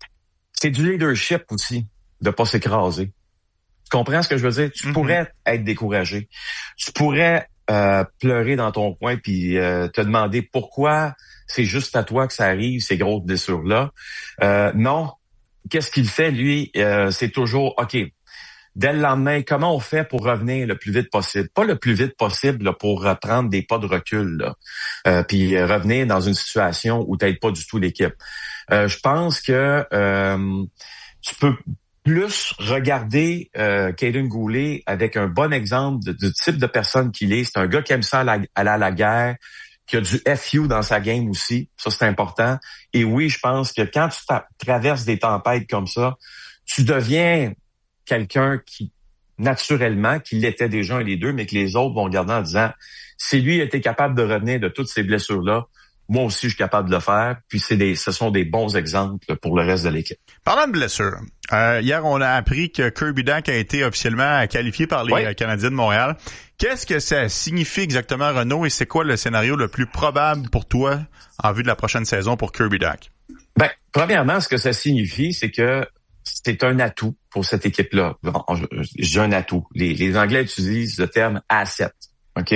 C'est du leadership aussi, de pas s'écraser. Tu comprends ce que je veux dire? Tu mm-hmm. pourrais être découragé. Tu pourrais euh, pleurer dans ton coin puis euh, te demander pourquoi c'est juste à toi que ça arrive, ces grosses blessures-là. Euh, non. Qu'est-ce qu'il fait, lui? Euh, c'est toujours, OK, dès le lendemain, comment on fait pour revenir le plus vite possible? Pas le plus vite possible là, pour prendre des pas de recul, là, euh, puis revenir dans une situation où t'aides pas du tout l'équipe. Euh, je pense que euh, tu peux plus regarder euh, Caden Goulet avec un bon exemple de, du type de personne qu'il est. C'est un gars qui aime ça aller à la, à la guerre, qui a du F U dans sa game aussi. Ça, c'est important. Et oui, je pense que quand tu tra- traverses des tempêtes comme ça, tu deviens quelqu'un qui, naturellement, qui l'était déjà un des deux, mais que les autres vont regarder en disant, si lui était capable de revenir de toutes ces blessures-là, moi aussi, je suis capable de le faire. Puis c'est des, ce sont des bons exemples pour le reste de l'équipe. Parlant de blessures, euh, hier, on a appris que Kirby Dach a été officiellement qualifié par les oui. Canadiens de Montréal. Qu'est-ce que ça signifie exactement, Renaud, et c'est quoi le scénario le plus probable pour toi en vue de la prochaine saison pour Kirby Dach? Ben, premièrement, ce que ça signifie, c'est que c'est un atout pour cette équipe-là. Bon, j'ai un atout. Les, les Anglais utilisent le terme asset. OK?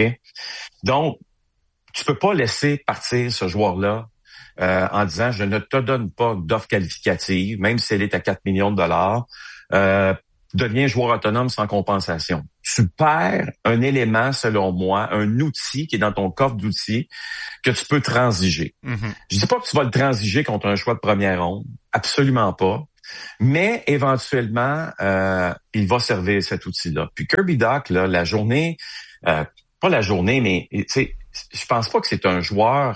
Donc, tu peux pas laisser partir ce joueur-là euh, en disant je ne te donne pas d'offre qualificative, même si elle est à quatre millions de dollars. Euh, deviens joueur autonome sans compensation. Tu perds un élément, selon moi, un outil qui est dans ton coffre d'outils que tu peux transiger. Mm-hmm. Je dis pas que tu vas le transiger contre un choix de première ronde. Absolument pas. Mais éventuellement, euh, il va servir cet outil-là. Puis Kirby Dach, là, la journée, euh, pas la journée, mais tu sais, je pense pas que c'est un joueur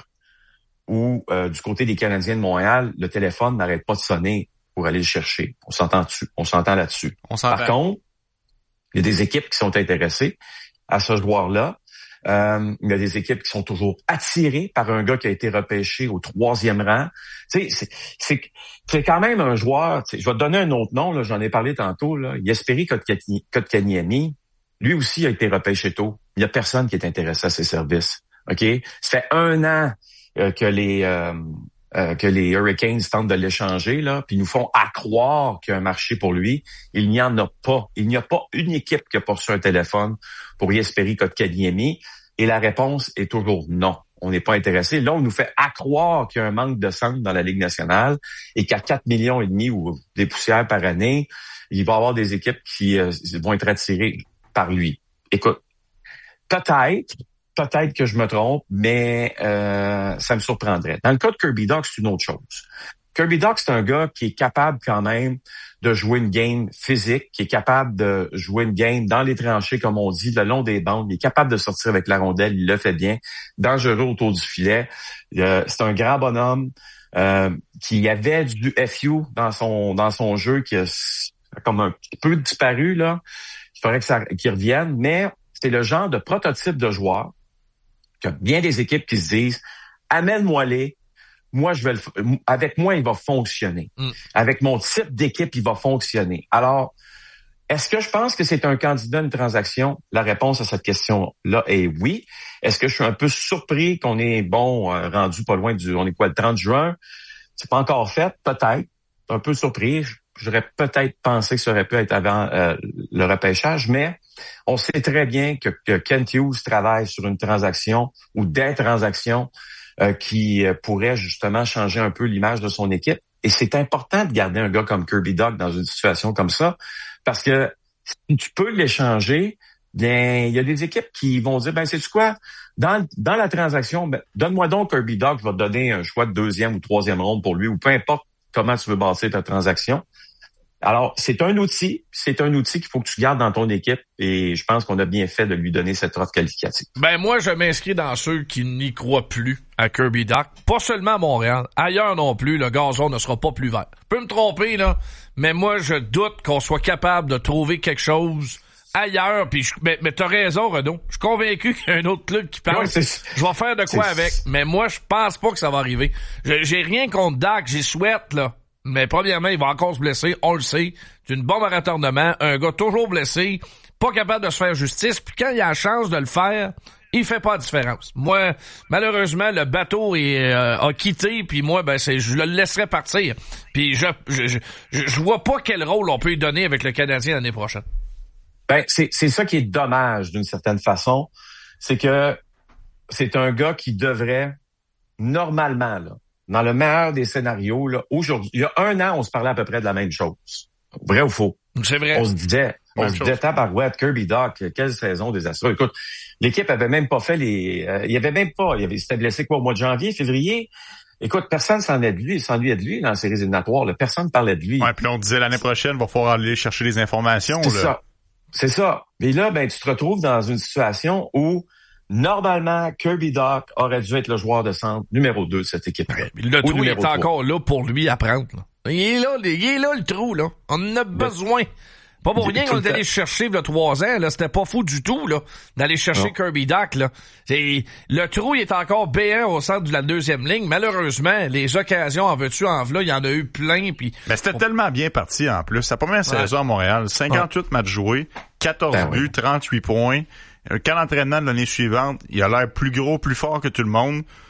où, euh, du côté des Canadiens de Montréal, le téléphone n'arrête pas de sonner pour aller le chercher. On s'entend dessus. On s'entend là-dessus. On s'entend. Par contre, il y a des équipes qui sont intéressées à ce joueur-là. Euh, il y a des équipes qui sont toujours attirées par un gars qui a été repêché au troisième rang. Tu sais, c'est, c'est, c'est quand même un joueur. Je vais te donner un autre nom. Là, j'en ai parlé tantôt. Là. Jesperi Kotkaniemi, lui aussi a été repêché tôt. Il y a personne qui est intéressé à ses services. Ok, ça fait un an euh, que les euh, euh, que les Hurricanes tentent de l'échanger là, puis nous font à croire qu'il y a un marché pour lui. Il n'y en a pas. Il n'y a pas une équipe qui a reçu un téléphone pour Jesperi Kotkaniemi. Et la réponse est toujours non. On n'est pas intéressé. Là, on nous fait à croire qu'il y a un manque de centre dans la Ligue nationale et qu'à quatre millions et demi ou des poussières par année, il va y avoir des équipes qui euh, vont être attirées par lui. Écoute, peut-être, peut-être que je me trompe, mais euh, ça me surprendrait. Dans le cas de Kirby Dach, c'est une autre chose. Kirby Dach, c'est un gars qui est capable quand même de jouer une game physique, qui est capable de jouer une game dans les tranchées, comme on dit, le long des bandes. Il est capable de sortir avec la rondelle, il le fait bien. Dangereux autour du filet. Euh, c'est un grand bonhomme euh, qui avait du F U dans son dans son jeu, qui a comme un petit peu disparu, là. Il faudrait que ça qu'il revienne, mais c'est le genre de prototype de joueur qu'il y a bien des équipes qui se disent « Amène-moi-les, moi, je vais le, avec moi, il va fonctionner. Mm. Avec mon type d'équipe, il va fonctionner. » Alors, est-ce que je pense que c'est un candidat à une transaction? La réponse à cette question-là est oui. Est-ce que je suis un peu surpris qu'on est, bon, euh, rendu pas loin du, on est quoi, le trente juin? C'est pas encore fait, peut-être. Un peu surpris. J'aurais peut-être pensé que ça aurait pu être avant euh, le repêchage, mais on sait très bien que, que Kent Hughes travaille sur une transaction ou des transactions euh, qui euh, pourraient justement changer un peu l'image de son équipe. Et c'est important de garder un gars comme Kirby Dach dans une situation comme ça, parce que si tu peux l'échanger, bien, il y a des équipes qui vont dire, ben, sais-tu quoi? Dans, dans la transaction, ben, donne-moi donc Kirby Dach, je vais te donner un choix de deuxième ou troisième ronde pour lui, ou peu importe comment tu veux bâtir ta transaction. Alors, c'est un outil, c'est un outil qu'il faut que tu gardes dans ton équipe et je pense qu'on a bien fait de lui donner cette offre qualificative. Ben, moi, je m'inscris dans ceux qui n'y croient plus à Kirby Dach. Pas seulement à Montréal. Ailleurs non plus, le gazon ne sera pas plus vert. Je peux me tromper, là, mais moi, je doute qu'on soit capable de trouver quelque chose ailleurs. Puis je, mais, mais t'as raison, Renaud. Je suis convaincu qu'il y a un autre club qui parle. Ouais, je vais faire de quoi avec. Mais moi, je pense pas que ça va arriver. Je, j'ai rien contre Dach, j'y souhaite, là. Mais premièrement, il va encore se blesser, on le sait. C'est une bombe à retardement, un gars toujours blessé, pas capable de se faire justice, puis quand il a la chance de le faire, il fait pas la différence. Moi, malheureusement, le bateau est, euh, a quitté, puis moi, ben c'est, je le laisserai partir. Puis je, je, je, je vois pas quel rôle on peut lui donner avec le Canadien l'année prochaine. Ben, c'est, c'est ça qui est dommage d'une certaine façon, c'est que c'est un gars qui devrait, normalement, là, dans le meilleur des scénarios, là, aujourd'hui, il y a un an, on se parlait à peu près de la même chose. Vrai ou faux? C'est vrai. On se disait, on même se chose. disait, tabarouette, Kirby Dach, quelle saison désastreuse. Écoute, l'équipe avait même pas fait les, euh, il y avait même pas, il avait, s'était blessé quoi, au mois de janvier, février? Écoute, personne s'ennuyait de lui, s'ennuyait de lui dans les séries éliminatoires, là. Personne parlait de lui. Ouais, puis on disait l'année prochaine, il va falloir aller chercher les informations, C'est là. ça. C'est ça. Et là, ben, tu te retrouves dans une situation où, normalement, Kirby Dach aurait dû être le joueur de centre numéro deux de cette équipe-là. Le trou est trois. encore là pour lui à prendre. Là. Il est là, il est là le trou, là. On en a besoin. Pas pour rien qu'on est allé chercher il y a trois ans, là. C'était pas fou du tout, là, d'aller chercher non. Kirby Dach, là. C'est, le trou, il est encore B un au centre de la deuxième ligne. Malheureusement, les occasions en veux-tu, en v'là, il y en a eu plein, puis. Mais c'était on... tellement bien parti, en plus. Sa première ouais. saison à Montréal, cinquante-huit ouais. matchs joués, quatorze ben buts, oui. trente-huit points. Quand l'entraînement de l'année suivante, il a l'air plus gros, plus fort que tout le monde.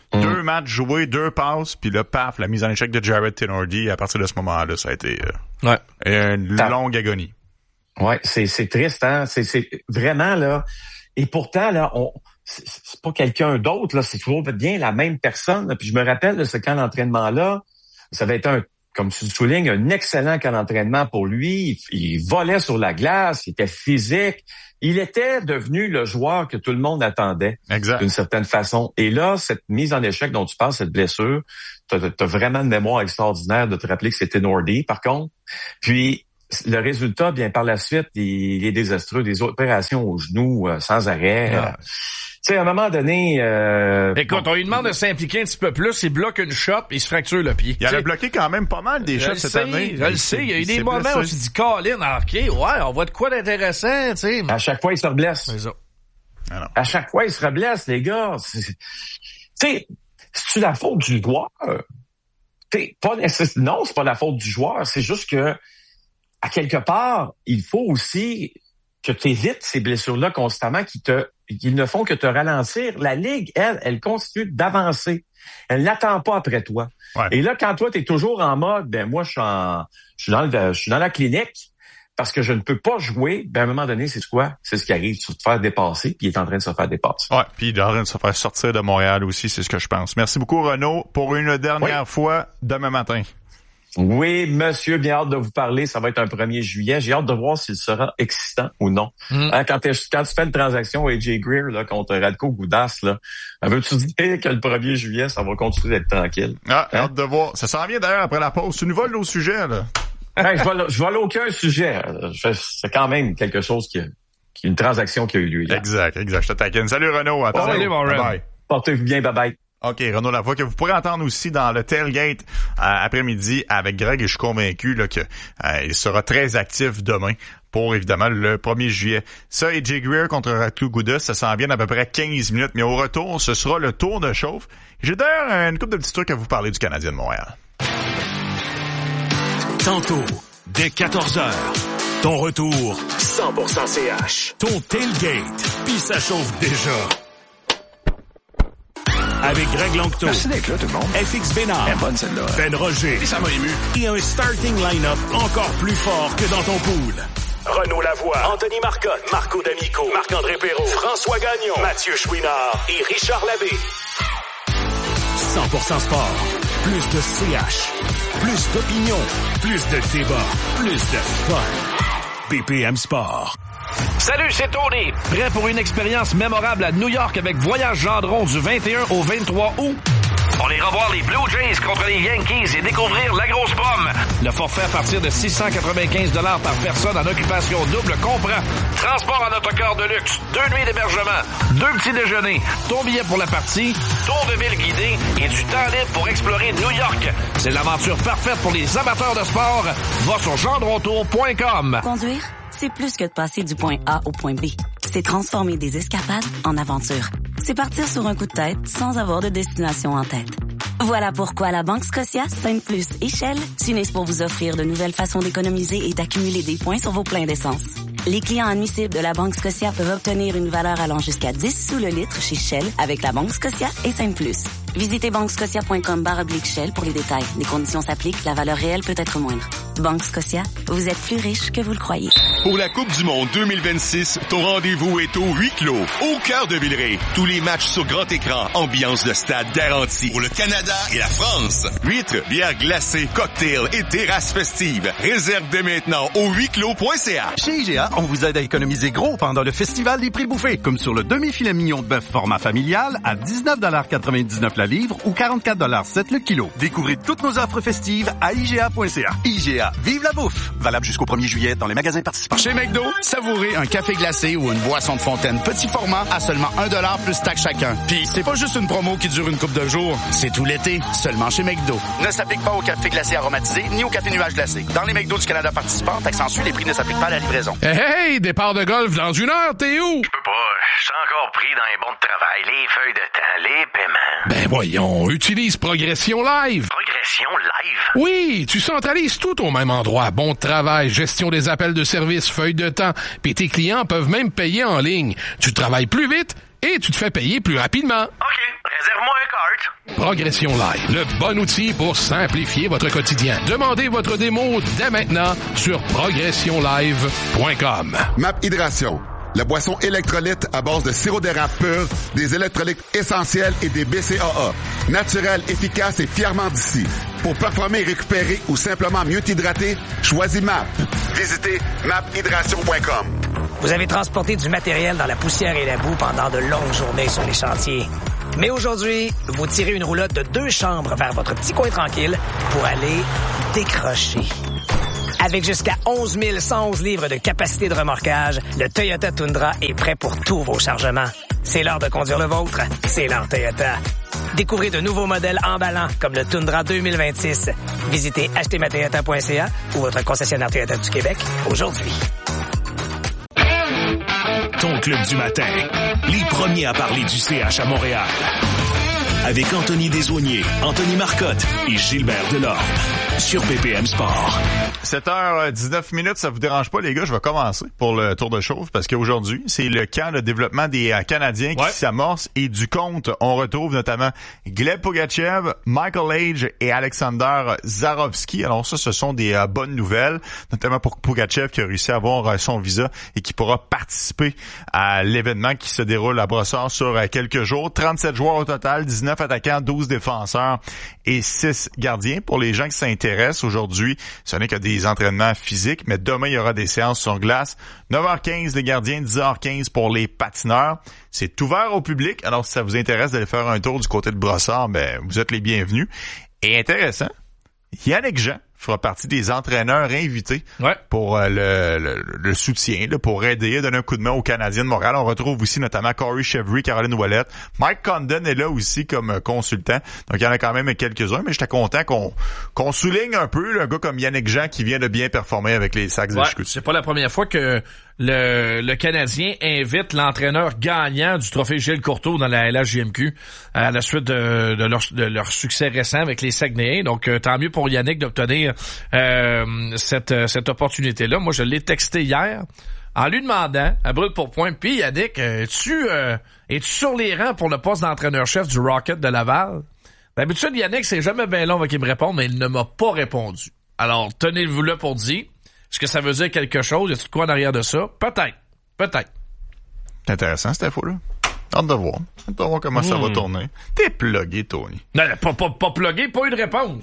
Mm. Deux matchs joués, deux passes, puis là, paf, la mise en échec de Jared Tenordi. À partir de ce moment-là, ça a été euh, ouais. une Ta... longue agonie. Ouais, c'est, c'est triste, hein. C'est, c'est vraiment, là. Et pourtant, là, on, c'est, c'est pas quelqu'un d'autre, là. C'est toujours bien la même personne. Là. Puis je me rappelle de ce camp d'entraînement-là. Ça avait été un, comme tu le soulignes, un excellent camp d'entraînement pour lui. Il, il volait sur la glace, il était physique. Il était devenu le joueur que tout le monde attendait, exact. D'une certaine façon. Et là, cette mise en échec dont tu parles, cette blessure, t'as, t'as vraiment une mémoire extraordinaire de te rappeler que c'était Nordy, par contre. Puis, le résultat, bien par la suite, il, il est désastreux. Des opérations au genou euh, sans arrêt. Ah. Euh, tu sais, à un moment donné... Euh, Écoute, bon, on lui demande de s'impliquer un petit peu plus, il bloque une shot et il se fracture le pied. Il a bloqué quand même pas mal des shots cette sais, année. Je le sais, il y a eu des moments blessé. Où tu dis, Colin, OK, ouais, on voit de quoi d'intéressant, tu sais. À chaque fois, il se reblesse. C'est ça. Alors. À chaque fois, il se reblesse, les gars. Tu sais, c'est-tu la faute du joueur? T'sais, pas nécess... Non, c'est pas la faute du joueur. C'est juste que, à quelque part, il faut aussi que tu évites ces blessures-là constamment qui te, qui ne font que te ralentir. La Ligue, elle, elle continue d'avancer. Elle n'attend pas après toi. Ouais. Et là, quand toi, tu es toujours en mode, ben moi, je suis en, je suis dans le, je suis dans la clinique parce que je ne peux pas jouer, ben à un moment donné, c'est quoi? C'est ce qui arrive. Tu vas te faire dépasser, puis il est en train de se faire dépasser. Ouais, puis il est en train de se faire sortir de Montréal aussi, c'est ce que je pense. Merci beaucoup, Renaud, pour une dernière oui. fois demain matin. Oui, monsieur, bien hâte de vous parler. Ça va être un premier juillet. J'ai hâte de voir s'il sera excitant ou non. Mm. Hein, quand, quand tu fais une transaction A J Greer là, contre Radko Gudas, là, veux-tu dire que le premier juillet, ça va continuer d'être tranquille? Ah, hein? Hâte de voir. Ça s'en vient d'ailleurs après la pause. Tu nous voles nos sujets, là. Hey, je vole, je vole aucun sujet. C'est quand même quelque chose qui, qui une transaction qui a eu lieu hier. Exact, exact. Je te taquine. Salut Renaud. À tantôt. Salut, mon bye bye. Portez-vous bien. Bye bye. OK, Renaud Lavoie, que vous pourrez entendre aussi dans le tailgate euh, après-midi avec Greg, et je suis convaincu là, que euh, il sera très actif demain pour, évidemment, le premier juillet. Ça, A J Greer contre Radko Gudas, ça s'en vient d'à peu près quinze minutes, mais au retour, ce sera le tour de chauffe. J'ai d'ailleurs une couple de petits trucs à vous parler du Canadien de Montréal. Tantôt, dès quatorze heures, ton retour cent pour cent C H. Ton tailgate, puis ça chauffe déjà. Avec Greg Longto. Merci d'être là, tout le monde. F X Bénard. Elle est bonne, celle-là. Ben Roger. Et ça m'a ému. Et un starting line-up encore plus fort que dans ton pool. Renaud Lavoie, Anthony Marcotte, Marco D'Amico, Marc-André Perrault, François Gagnon, Mathieu Chouinard et Richard Labbé. cent pour cent sport. Plus de C H. Plus d'opinion. Plus de débat. Plus de fun. B P M Sport. Salut, c'est Tony. Prêt pour une expérience mémorable à New York avec Voyage Gendron du vingt et un au vingt-trois août? On ira voir les Blue Jays contre les Yankees et découvrir la grosse pomme. Le forfait à partir de six cent quatre-vingt-quinze dollars par personne en occupation double comprend transport en autocar de luxe, deux nuits d'hébergement, deux petits déjeuners, ton billet pour la partie, tour de ville guidé et du temps libre pour explorer New York. C'est l'aventure parfaite pour les amateurs de sport. Va sur gendrontour point com. Conduire, c'est plus que de passer du point A au point B. C'est transformer des escapades en aventures. C'est partir sur un coup de tête sans avoir de destination en tête. Voilà pourquoi la Banque Scotia, Sainte Plus et Shell s'unissent pour vous offrir de nouvelles façons d'économiser et d'accumuler des points sur vos pleins d'essence. Les clients admissibles de la Banque Scotia peuvent obtenir une valeur allant jusqu'à dix sous le litre chez Shell avec la Banque Scotia et Sainte Plus. Visitez banquescotia point com barre oblique Shell pour les détails. Les conditions s'appliquent, la valeur réelle peut être moindre. Banque Scotia, vous êtes plus riche que vous le croyez. Pour la Coupe du Monde deux mille vingt-six, ton rendez-vous est au huis clos, au cœur de Villeray. Tous les matchs sur grand écran, ambiance de stade garantie. Pour le Canada et la France. Huîtres, bières glacées, cocktails et terrasses festives. Réserve dès maintenant au huis clos point c a. Chez I G A, on vous aide à économiser gros pendant le festival des prix bouffés, comme sur le demi-filet mignon de bœuf format familial à dix-neuf quatre-vingt-dix-neuf la livre ou quarante-quatre sept le kilo. Découvrez toutes nos offres festives à I G A point C A. I G A, vive la bouffe! Valable jusqu'au premier juillet dans les magasins participants. Chez McDo, savourez un café glacé ou une boisson de fontaine petit format à seulement un dollar plus taxe chacun. Puis c'est pas juste une promo qui dure une couple de jours, c'est tout l'été, seulement chez McDo. Ne s'applique pas au café glacé aromatisé ni au café nuage glacé. Dans les McDo du Canada participants, taxe en sus, les prix ne s'appliquent pas à la livraison. Hey, hey, départ de golf dans une heure, t'es où? Je peux pas, je suis encore pris dans les bons de travail, les feuilles de temps, les paiements. Ben voyons, utilise Progression Live. Progression Live? Oui, tu centralises tout au même endroit. Bon travail, gestion des appels de service, feuilles de temps, puis tes clients peuvent même payer en ligne. Tu travailles plus vite et tu te fais payer plus rapidement. OK, réserve-moi un cart. Progression Live, le bon outil pour simplifier votre quotidien. Demandez votre démo dès maintenant sur progression live point com. Map Hydration, la boisson électrolyte à base de sirop d'érable pur, des électrolytes essentiels et des B C A A. Naturel, efficace et fièrement d'ici. Pour performer, récupérer ou simplement mieux t'hydrater, choisis M A P. Visitez map hydration point com. Vous avez transporté du matériel dans la poussière et la boue pendant de longues journées sur les chantiers. Mais aujourd'hui, vous tirez une roulotte de deux chambres vers votre petit coin tranquille pour aller décrocher. Avec jusqu'à onze mille cent onze livres de capacité de remorquage, le Toyota Tundra est prêt pour tous vos chargements. C'est l'heure de conduire le vôtre. C'est l'heure Toyota. Découvrez de nouveaux modèles emballants comme le Tundra deux mille vingt-six. Visitez acheter ma toyota point c a ou votre concessionnaire Toyota du Québec aujourd'hui. Ton club du matin. Les premiers à parler du C H à Montréal. Avec Anthony Desaulniers, Anthony Marcotte et Gilbert Delorme. Sur B P M Sport. sept heures dix-neuf minutes, ça vous dérange pas, les gars? Je vais commencer pour le tour de chauffe parce qu'aujourd'hui, c'est le camp de développement des euh, Canadiens qui ouais. s'amorce et du compte, on retrouve notamment Gleb Pogachev, Michael Age et Alexander Zarovski. Alors ça, ce sont des euh, bonnes nouvelles, notamment pour Pogachev qui a réussi à avoir euh, son visa et qui pourra participer à l'événement qui se déroule à Brossard sur euh, quelques jours. trente-sept joueurs au total, dix-neuf attaquants, douze défenseurs et six gardiens. Pour les gens qui s'intéressent, aujourd'hui, ce n'est que des entraînements physiques, mais demain, il y aura des séances sur glace. neuf heures quinze les gardiens, dix heures quinze pour les patineurs. C'est ouvert au public, alors si ça vous intéresse d'aller faire un tour du côté de Brossard, ben vous êtes les bienvenus. Et intéressant, Yannick Jean fera partie des entraîneurs invités ouais. pour euh, le, le, le soutien, là, pour aider, donner un coup de main aux Canadiens de Montréal. On retrouve aussi notamment Corey Chevry, Caroline Ouellette. Mike Condon est là aussi comme consultant. Donc, il y en a quand même quelques-uns, mais j'étais content qu'on qu'on souligne un peu là, un gars comme Yannick Jean qui vient de bien performer avec les Sacs de ouais, Chicoutimi. C'est pas la première fois que le, le Canadien invite l'entraîneur gagnant du trophée Gilles Courteau dans la L H J M Q à la suite de, de, leur, de leur succès récent avec les Saguenayens. Donc, euh, tant mieux pour Yannick d'obtenir euh, cette, cette opportunité-là. Moi, je l'ai texté hier en lui demandant, à brûle pour point, puis Yannick, es-tu, euh, es-tu sur les rangs pour le poste d'entraîneur-chef du Rocket de Laval? D'habitude, Yannick, c'est jamais bien long avant qu'il me réponde, mais il ne m'a pas répondu. Alors, tenez-vous là pour dire, est-ce que ça veut dire quelque chose? Y a-t-il quoi en arrière de ça? Peut-être. Peut-être. C'est intéressant, cette info-là. Hâte de voir. Hâte de voir comment mmh. ça va tourner. T'es plugué, Tony. Non, pas, pas, pas plugué, pas eu de réponse.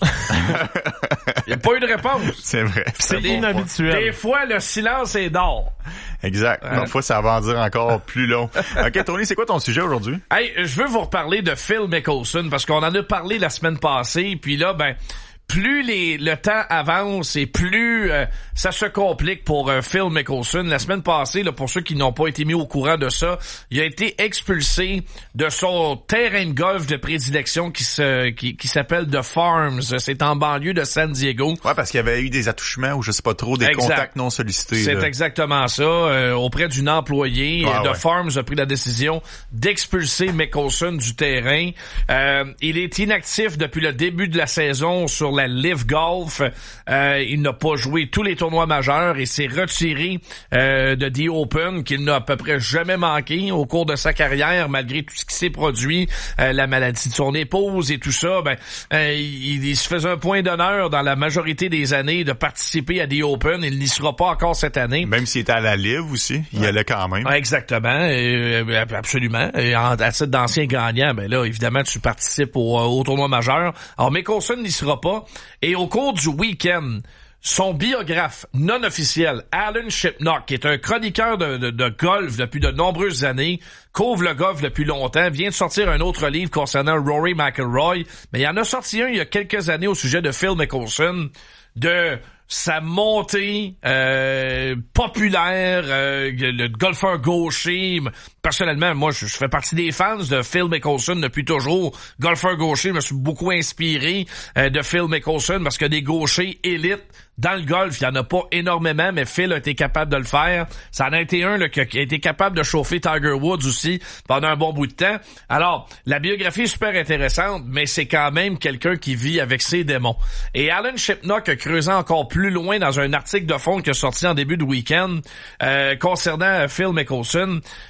Il n'y a pas eu de réponse. C'est vrai. C'est des, inhabituel. Des fois, le silence est d'or. Exact. Hein? Des fois, ça va en dire encore plus long. OK, Tony, c'est quoi ton sujet aujourd'hui? Hey, je veux vous reparler de Phil Mickelson parce qu'on en a parlé la semaine passée. Puis là, ben... plus les, le temps avance et plus euh, ça se complique pour euh, Phil Mickelson. La semaine passée, là, pour ceux qui n'ont pas été mis au courant de ça, il a été expulsé de son terrain de golf de prédilection qui se qui, qui s'appelle The Farms. C'est en banlieue de San Diego. Ouais, parce qu'il y avait eu des attouchements ou je sais pas trop, des exact. contacts non sollicités. C'est là. exactement ça. Euh, auprès d'une employée, ah, The ouais. Farms a pris la décision d'expulser Mickelson du terrain. Euh, il est inactif depuis le début de la saison sur la Live Golf. Euh, il n'a pas joué tous les tournois majeurs et s'est retiré euh, de The Open qu'il n'a à peu près jamais manqué au cours de sa carrière, malgré tout ce qui s'est produit, euh, la maladie de son épouse et tout ça. Ben, euh, il, il se faisait un point d'honneur dans la majorité des années de participer à The Open. Il n'y sera pas encore cette année. Même s'il était à la Live aussi, il y allait quand même. Exactement, euh, absolument. Et en, à titre d'ancien gagnant, ben là, évidemment, tu participes au, au tournoi majeur. Alors, Mickelson n'y sera pas. Et au cours du week-end, son biographe non officiel, Alan Shipnock, qui est un chroniqueur de, de, de golf depuis de nombreuses années, couvre le golf depuis longtemps, vient de sortir un autre livre concernant Rory McIlroy, mais il en a sorti un il y a quelques années au sujet de Phil Mickelson, de sa montée euh, populaire, euh, le golfeur gaucher. Personnellement, moi, je, je fais partie des fans de Phil Mickelson depuis toujours. Golfeur gaucher, je me suis beaucoup inspiré euh, de Phil Mickelson parce que des gauchers élites dans le golf, il y en a pas énormément, mais Phil a été capable de le faire. Ça en a été un là, qui a été capable de chauffer Tiger Woods aussi pendant un bon bout de temps. Alors, la biographie est super intéressante, mais c'est quand même quelqu'un qui vit avec ses démons. Et Alan Shipnock a creusé encore plus loin dans un article de fond qui est sorti en début de week-end euh, concernant Phil Mickelson. Deux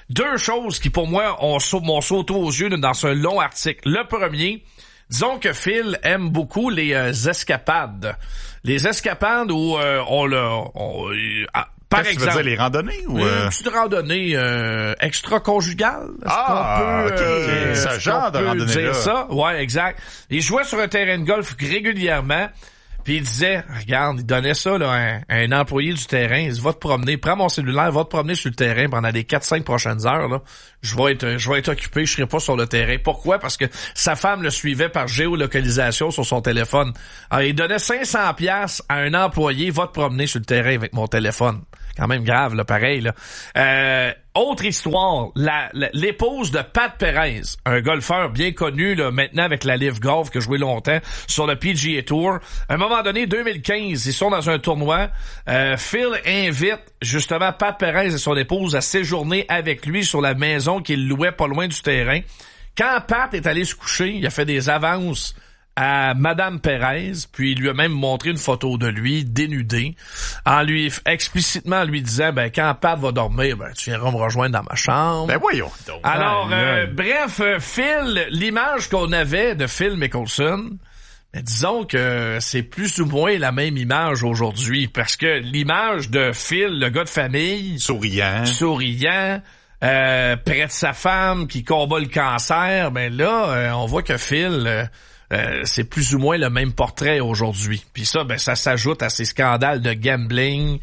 choses qui, pour moi, ont, m'ont sauté aux yeux là, dans ce long article. Le premier, disons que Phil aime beaucoup les euh, escapades. Les escapades où euh, on le... On, euh, par Qu'est-ce exemple, que tu veux dire, les randonnées ou euh... une petite randonnée euh, extra-conjugale. Ah, peut, ok. euh, C'est un genre de randonnée dire là. ça? Ouais, exact. Il jouait sur un terrain de golf régulièrement. Puis il disait, regarde, il donnait ça là, à, un, à un employé du terrain. Il dit, va te promener, prends mon cellulaire, va te promener sur le terrain pendant les quatre cinq prochaines heures. Là. Je vais être je vais être occupé, je serai pas sur le terrain. Pourquoi? Parce que sa femme le suivait par géolocalisation sur son téléphone. Alors, il donnait cinq cents piastres à un employé, va te promener sur le terrain avec mon téléphone. Quand même grave, là, pareil. Là. Euh, autre histoire, la, la, l'épouse de Pat Perez, un golfeur bien connu là, maintenant avec la Live Golf, qui a joué longtemps sur le P G A Tour. À un moment donné, deux mille quinze, ils sont dans un tournoi. Euh, Phil invite justement Pat Perez et son épouse à séjourner avec lui sur la maison qu'il louait pas loin du terrain. Quand Pat est allé se coucher, il a fait des avances à Madame Perez, puis il lui a même montré une photo de lui dénudé, en lui explicitement lui disant ben quand Pat va dormir, ben tu viendras me rejoindre dans ma chambre. Ben voyons donc. Alors ah, euh, bref, euh, Phil, l'image qu'on avait de Phil Mickelson, ben, disons que c'est plus ou moins la même image aujourd'hui, parce que l'image de Phil, le gars de famille, souriant, souriant. Euh, près de sa femme qui combat le cancer, ben là, euh, on voit que Phil, euh, euh, c'est plus ou moins le même portrait aujourd'hui. Puis ça, ben ça s'ajoute à ces scandales de gambling,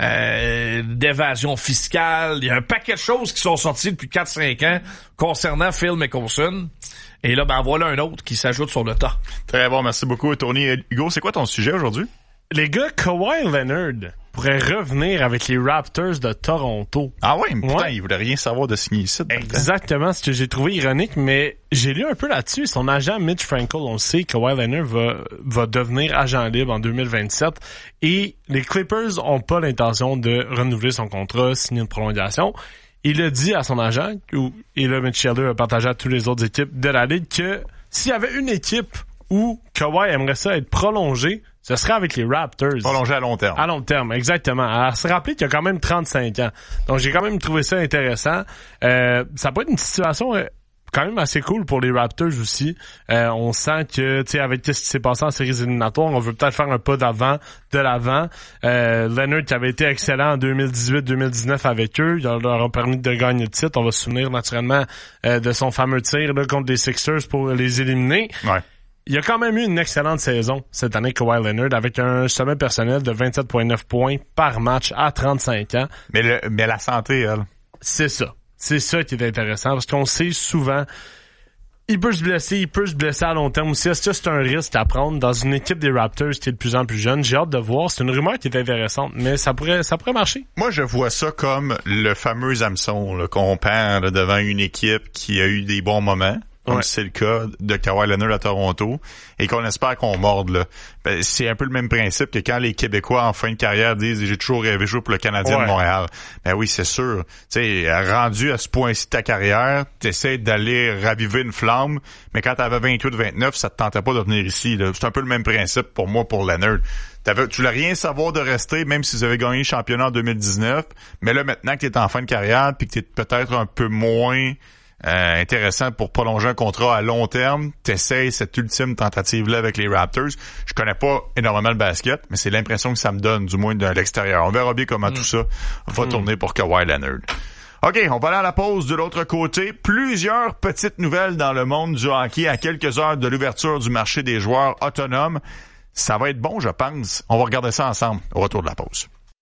euh, d'évasion fiscale. Il y a un paquet de choses qui sont sorties depuis quatre cinq ans concernant Phil Mickelson. Et là, ben voilà un autre qui s'ajoute sur le tas. Très bon, merci beaucoup, Tony. Hugo, c'est quoi ton sujet aujourd'hui? Les gars, Kawhi Leonard pourrait revenir avec les Raptors de Toronto. Ah oui, mais putain, ouais. il voulait rien savoir de signer ici. Exactement, ce que j'ai trouvé ironique, mais j'ai lu un peu là-dessus. Son agent Mitch Frankel, on le sait, Kawhi Leonard va, va devenir agent libre en deux mille vingt-sept et les Clippers ont pas l'intention de renouveler son contrat, signer une prolongation. Il a dit à son agent, et là Mitch Scheller a partagé à toutes les autres équipes de la Ligue, que s'il y avait une équipe où Kawhi aimerait ça être prolongé, ce serait avec les Raptors. Prolongé à long terme. À long terme, exactement. Alors, se rappeler qu'il a quand même trente-cinq ans. Donc, j'ai quand même trouvé ça intéressant. Euh, ça peut être une situation euh, quand même assez cool pour les Raptors aussi. Euh, on sent que, tu sais, avec ce qui s'est passé en séries éliminatoires, on veut peut-être faire un pas d'avant, de l'avant. Euh, Leonard qui avait été excellent en deux mille dix-huit deux mille dix-neuf avec eux, il leur a permis de gagner le titre. On va se souvenir naturellement euh, de son fameux tir là, contre les Sixers pour les éliminer. Ouais. Il a quand même eu une excellente saison cette année, Kawhi Leonard, avec un sommet personnel de vingt-sept virgule neuf points par match à trente-cinq ans. Mais, le, mais la santé, elle. C'est ça. C'est ça qui est intéressant, parce qu'on sait souvent, il peut se blesser, il peut se blesser à long terme aussi. Est-ce que c'est un risque à prendre dans une équipe des Raptors qui est de plus en plus jeune? J'ai hâte de voir. C'est une rumeur qui est intéressante, mais ça pourrait, ça pourrait marcher. Moi, je vois ça comme le fameux hameçon là, qu'on perd là, devant une équipe qui a eu des bons moments. Comme ouais. c'est le cas de Kawhi Leonard à Toronto, et qu'on espère qu'on morde, là. Ben, c'est un peu le même principe que quand les Québécois en fin de carrière disent « j'ai toujours rêvé de jouer pour le Canadien ouais. de Montréal ». Ben oui, c'est sûr. Tu sais, rendu à ce point-ci de ta carrière, t'essaies d'aller raviver une flamme, mais quand t'avais vingt-huit vingt-neuf, ça te tentait pas de venir ici, là. C'est un peu le même principe pour moi, pour Leonard. T'avais, tu voulais rien savoir de rester, même si vous avez gagné le championnat en deux mille dix-neuf, mais là, maintenant que t'es en fin de carrière, puis que t'es peut-être un peu moins... Euh, intéressant pour prolonger un contrat à long terme, t'essayes cette ultime tentative-là avec les Raptors. Je connais pas énormément le basket, mais c'est l'impression que ça me donne, du moins de l'extérieur. On verra bien comment mm. tout ça va mm. tourner pour Kawhi Leonard. OK, on va aller à la pause de l'autre côté. Plusieurs petites nouvelles dans le monde du hockey à quelques heures de l'ouverture du marché des joueurs autonomes. Ça va être bon, je pense. On va regarder ça ensemble au retour de la pause.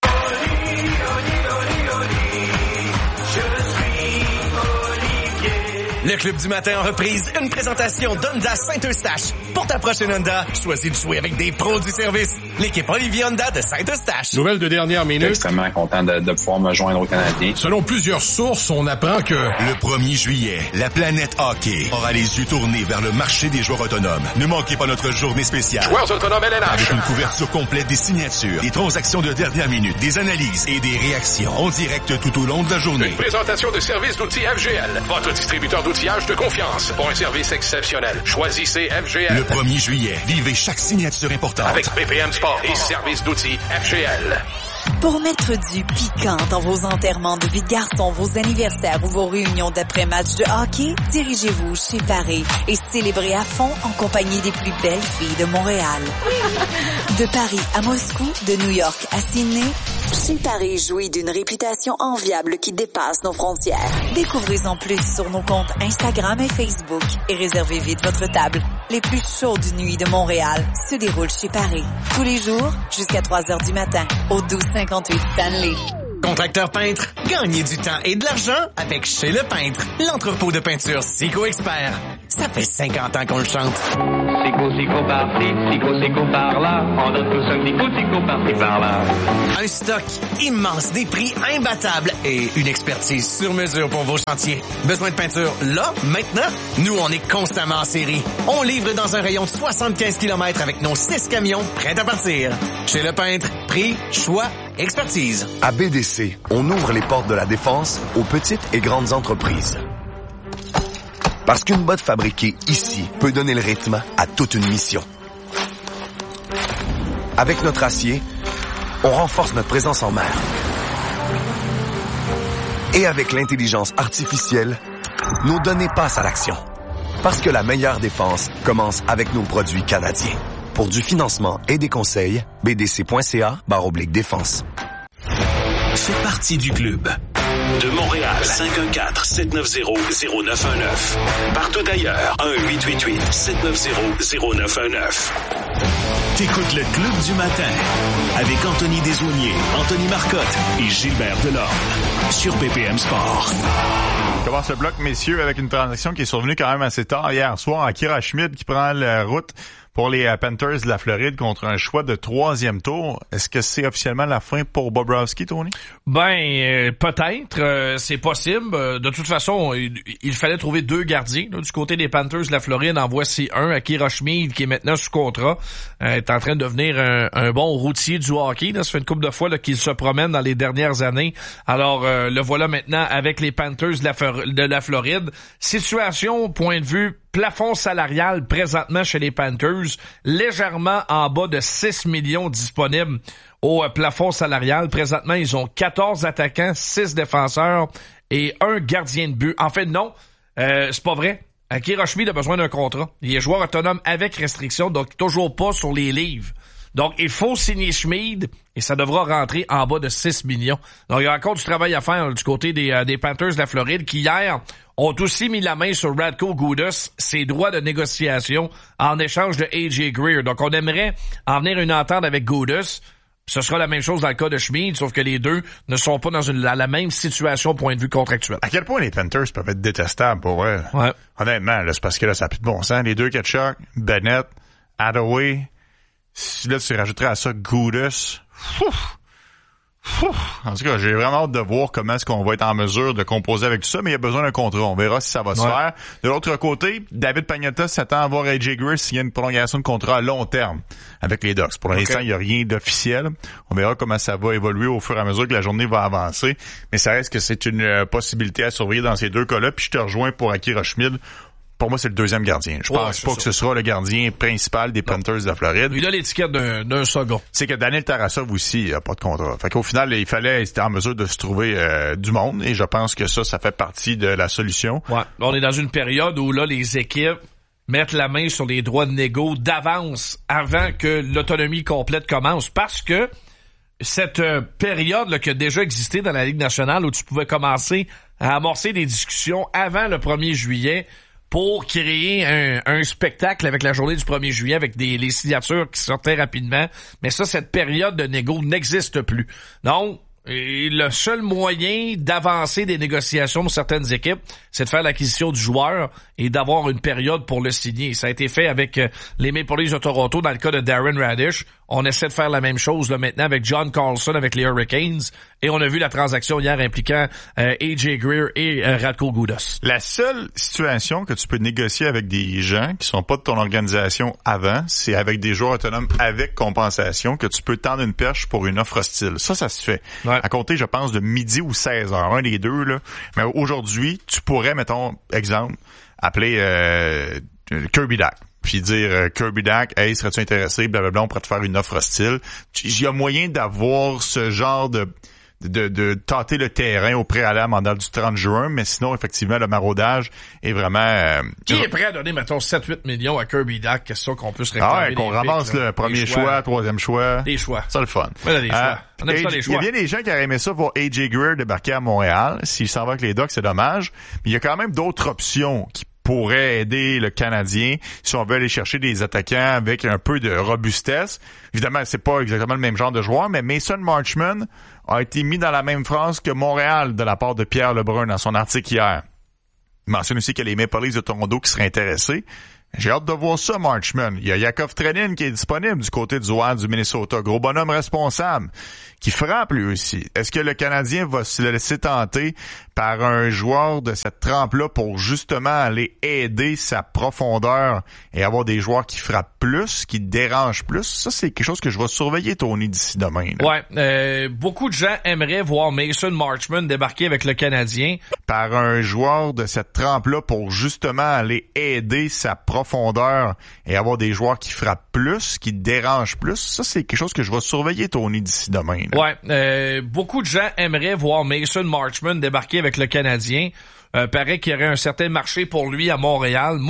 Le Club du matin en reprise, une présentation d'Honda Saint-Eustache. Pour ta prochaine Honda, choisis de jouer avec des pros du service. L'équipe Olivier Honda de Saint-Eustache. Nouvelle de dernière minute. Je suis extrêmement content de, de pouvoir me joindre aux Canadiens. Selon plusieurs sources, on apprend que... Le premier juillet, la planète hockey aura les yeux tournés vers le marché des joueurs autonomes. Ne manquez pas notre journée spéciale. Joueurs autonomes L N H. Avec une couverture complète des signatures, des transactions de dernière minute, des analyses et des réactions en direct tout au long de la journée. Une présentation de service d'outils F G L. Votre distributeur d'outillage de confiance pour un service exceptionnel. Choisissez F G L. Le premier juillet, vivez chaque signature importante. Avec B P M Sport et service d'outils F G L. Pour mettre du piquant dans vos enterrements de vie de garçon, vos anniversaires ou vos réunions d'après-match de hockey, dirigez-vous chez Paris et célébrez à fond en compagnie des plus belles filles de Montréal. De Paris à Moscou, de New York à Sydney, chez Paris jouit d'une réputation enviable qui dépasse nos frontières. Découvrez-en plus sur nos comptes Instagram et Facebook et réservez vite votre table. Les plus chaudes nuits de Montréal se déroulent chez Paris. Tous les jours, jusqu'à trois heures du matin, au douze cinquante-huit Stanley. Contracteur peintre, gagnez du temps et de l'argent avec Chez Le Peintre, l'entrepôt de peinture Sico Expert. Ça fait cinquante ans qu'on le chante. Sico, Sico par-ci, Sico, Sico par-là, on donne tous un petit coup de Sico par-ci, par-là. Un stock immense, des prix imbattables et une expertise sur mesure pour vos chantiers. Besoin de peinture là, maintenant? Nous, on est constamment en série. On livre dans un rayon de soixante-quinze kilomètres avec nos six camions prêts à partir. Chez Le Peintre, prix, choix, expertise. À B D C, on ouvre les portes de la défense aux petites et grandes entreprises. Parce qu'une botte fabriquée ici peut donner le rythme à toute une mission. Avec notre acier, on renforce notre présence en mer. Et avec l'intelligence artificielle, nos données passent à l'action. Parce que la meilleure défense commence avec nos produits canadiens. Pour du financement et des conseils, b d c point c a barre oblique défense. Fais partie du club. De Montréal, cinq un quatre, sept neuf zéro, zéro neuf un neuf. Partout ailleurs, un huit huit huit, sept neuf zéro, zéro neuf un neuf. T'écoutes le Club du matin avec Anthony Desaulniers, Anthony Marcotte et Gilbert Delorme sur B P M Sport. On commence le bloc, messieurs, avec une transaction qui est survenue quand même assez tard hier soir. Akira Schmid qui prend la route pour les Panthers de la Floride contre un choix de troisième tour. Est-ce que c'est officiellement la fin pour Bobrovsky, Tony? Ben, euh, peut-être. Euh, c'est possible. Euh, de toute façon, il, il fallait trouver deux gardiens. Là, du côté des Panthers de la Floride, en voici un, Akira Schmid, qui est maintenant sous contrat. Euh, est en train de devenir un, un bon routier du hockey. Là. Ça fait une couple de fois là, qu'il se promène dans les dernières années. Alors, euh, le voilà maintenant avec les Panthers de la, de la Floride. Situation, point de vue plafond salarial présentement chez les Panthers, légèrement en bas de six millions disponibles au plafond salarial. Présentement, ils ont quatorze attaquants, six défenseurs et un gardien de but. En fait, non, euh, c'est pas vrai. Akira Schmid a besoin d'un contrat. Il est joueur autonome avec restriction, donc toujours pas sur les livres. Donc, il faut signer Schmid et ça devra rentrer en bas de six millions. Donc, il y a encore du travail à faire là, du côté des, euh, des Panthers de la Floride qui, hier, ont aussi mis la main sur Radko Gudas, ses droits de négociation en échange de A J Greer. Donc, on aimerait en venir à une entente avec Gudas. Ce sera la même chose dans le cas de Schmid, sauf que les deux ne sont pas dans une, la, la même situation au point de vue contractuel. À quel point les Panthers peuvent être détestables pour eux? Ouais. Honnêtement, là, c'est parce que là, ça n'a plus de bon sens. Les deux Tkachuk, Bennett, Hathaway, là, tu rajouterais à ça Gudas. Ouf! En tout cas, j'ai vraiment hâte de voir comment est-ce qu'on va être en mesure de composer avec tout ça, mais il y a besoin d'un contrat. On verra si ça va se ouais. faire. De l'autre côté, David Pagnotta s'attend à voir A J Greer signer une prolongation de contrat à long terme avec les Ducks. Pour l'instant, okay. Il n'y a rien d'officiel. On verra comment ça va évoluer au fur et à mesure que la journée va avancer. Mais ça reste que c'est une euh, possibilité à surveiller dans ces deux cas-là. Puis je te rejoins pour Akira Schmid. Pour moi, c'est le deuxième gardien. Je ouais, pense pas ça. que ce sera le gardien principal des non. Panthers de la Floride. Il a l'étiquette d'un, d'un second. C'est que Daniel Tarasov aussi a pas de contrat. Fait qu'au final, il fallait être en mesure de se trouver euh, du monde et je pense que ça, ça fait partie de la solution. Ouais. On est dans une période où là, les équipes mettent la main sur les droits de négo d'avance avant que l'autonomie complète commence parce que cette euh, période là, qui a déjà existé dans la Ligue nationale où tu pouvais commencer à amorcer des discussions avant le premier juillet pour créer un, un spectacle avec la journée du premier juillet avec des les signatures qui sortaient rapidement. Mais ça, cette période de négo n'existe plus. Donc, et le seul moyen d'avancer des négociations pour certaines équipes, c'est de faire l'acquisition du joueur et d'avoir une période pour le signer. Ça a été fait avec les Maple Leafs de Toronto dans le cas de Darren Radish. On essaie de faire la même chose là maintenant avec John Carlson avec les Hurricanes. Et on a vu la transaction hier impliquant euh, A J Greer et euh, Radko Gudas. La seule situation que tu peux négocier avec des gens qui sont pas de ton organisation avant, c'est avec des joueurs autonomes avec compensation que tu peux tendre une perche pour une offre hostile. Ça, ça se fait. Ouais. À compter, je pense, de midi ou seize heures, un des deux, là. Mais aujourd'hui, tu pourrais, mettons, exemple, appeler euh, Kirby Dach. puis dire euh, Kirby Dach, hey, serais-tu intéressé, blablabla, on pourrait te faire une offre hostile. Il y a moyen d'avoir ce genre de De, de tâter le terrain au préalable en date du trente juin, mais sinon, effectivement, le maraudage est vraiment... Euh, Qui est prêt à donner, mettons, sept huit millions à Kirby Dach, qu'est-ce ça qu'on peut se réclamer? Ah ouais, qu'on ramasse le premier choix, choix, troisième choix. Des choix. C'est le fun. Ouais, des choix. Euh, On aime ça, les choix. Il y a bien des gens qui auraient aimé ça voir A J Greer débarquer à Montréal. S'il s'en va avec les Ducks, c'est dommage. Mais il y a quand même d'autres options qui pourrait aider le Canadien si on veut aller chercher des attaquants avec un peu de robustesse. Évidemment, c'est pas exactement le même genre de joueur, mais Mason Marchment a été mis dans la même phrase que Montréal de la part de Pierre Lebrun dans son article hier. Il mentionne aussi qu'il y a les Maple Leafs de Toronto qui seraient intéressés. J'ai hâte de voir ça, Marchment. Il y a Yakov Trenin qui est disponible du côté du Wild du Minnesota. Gros bonhomme responsable qui frappe lui aussi. Est-ce que le Canadien va se laisser tenter par un joueur de cette trempe-là pour justement aller aider sa profondeur et avoir des joueurs qui frappent plus, qui dérangent plus? Ça, c'est quelque chose que je vais surveiller, Tony, d'ici demain. Là. Ouais. Euh, beaucoup de gens aimeraient voir Mason Marchment débarquer avec le Canadien. Par un joueur de cette trempe-là pour justement aller aider sa profondeur et avoir des joueurs qui frappent plus, qui dérangent plus. Ça, c'est quelque chose que je vais surveiller, Tony, d'ici demain. Là. Ouais. Euh, beaucoup de gens aimeraient voir Mason Marchment débarquer avec le Canadien. Euh, paraît qu'il y aurait un certain marché pour lui à Montréal.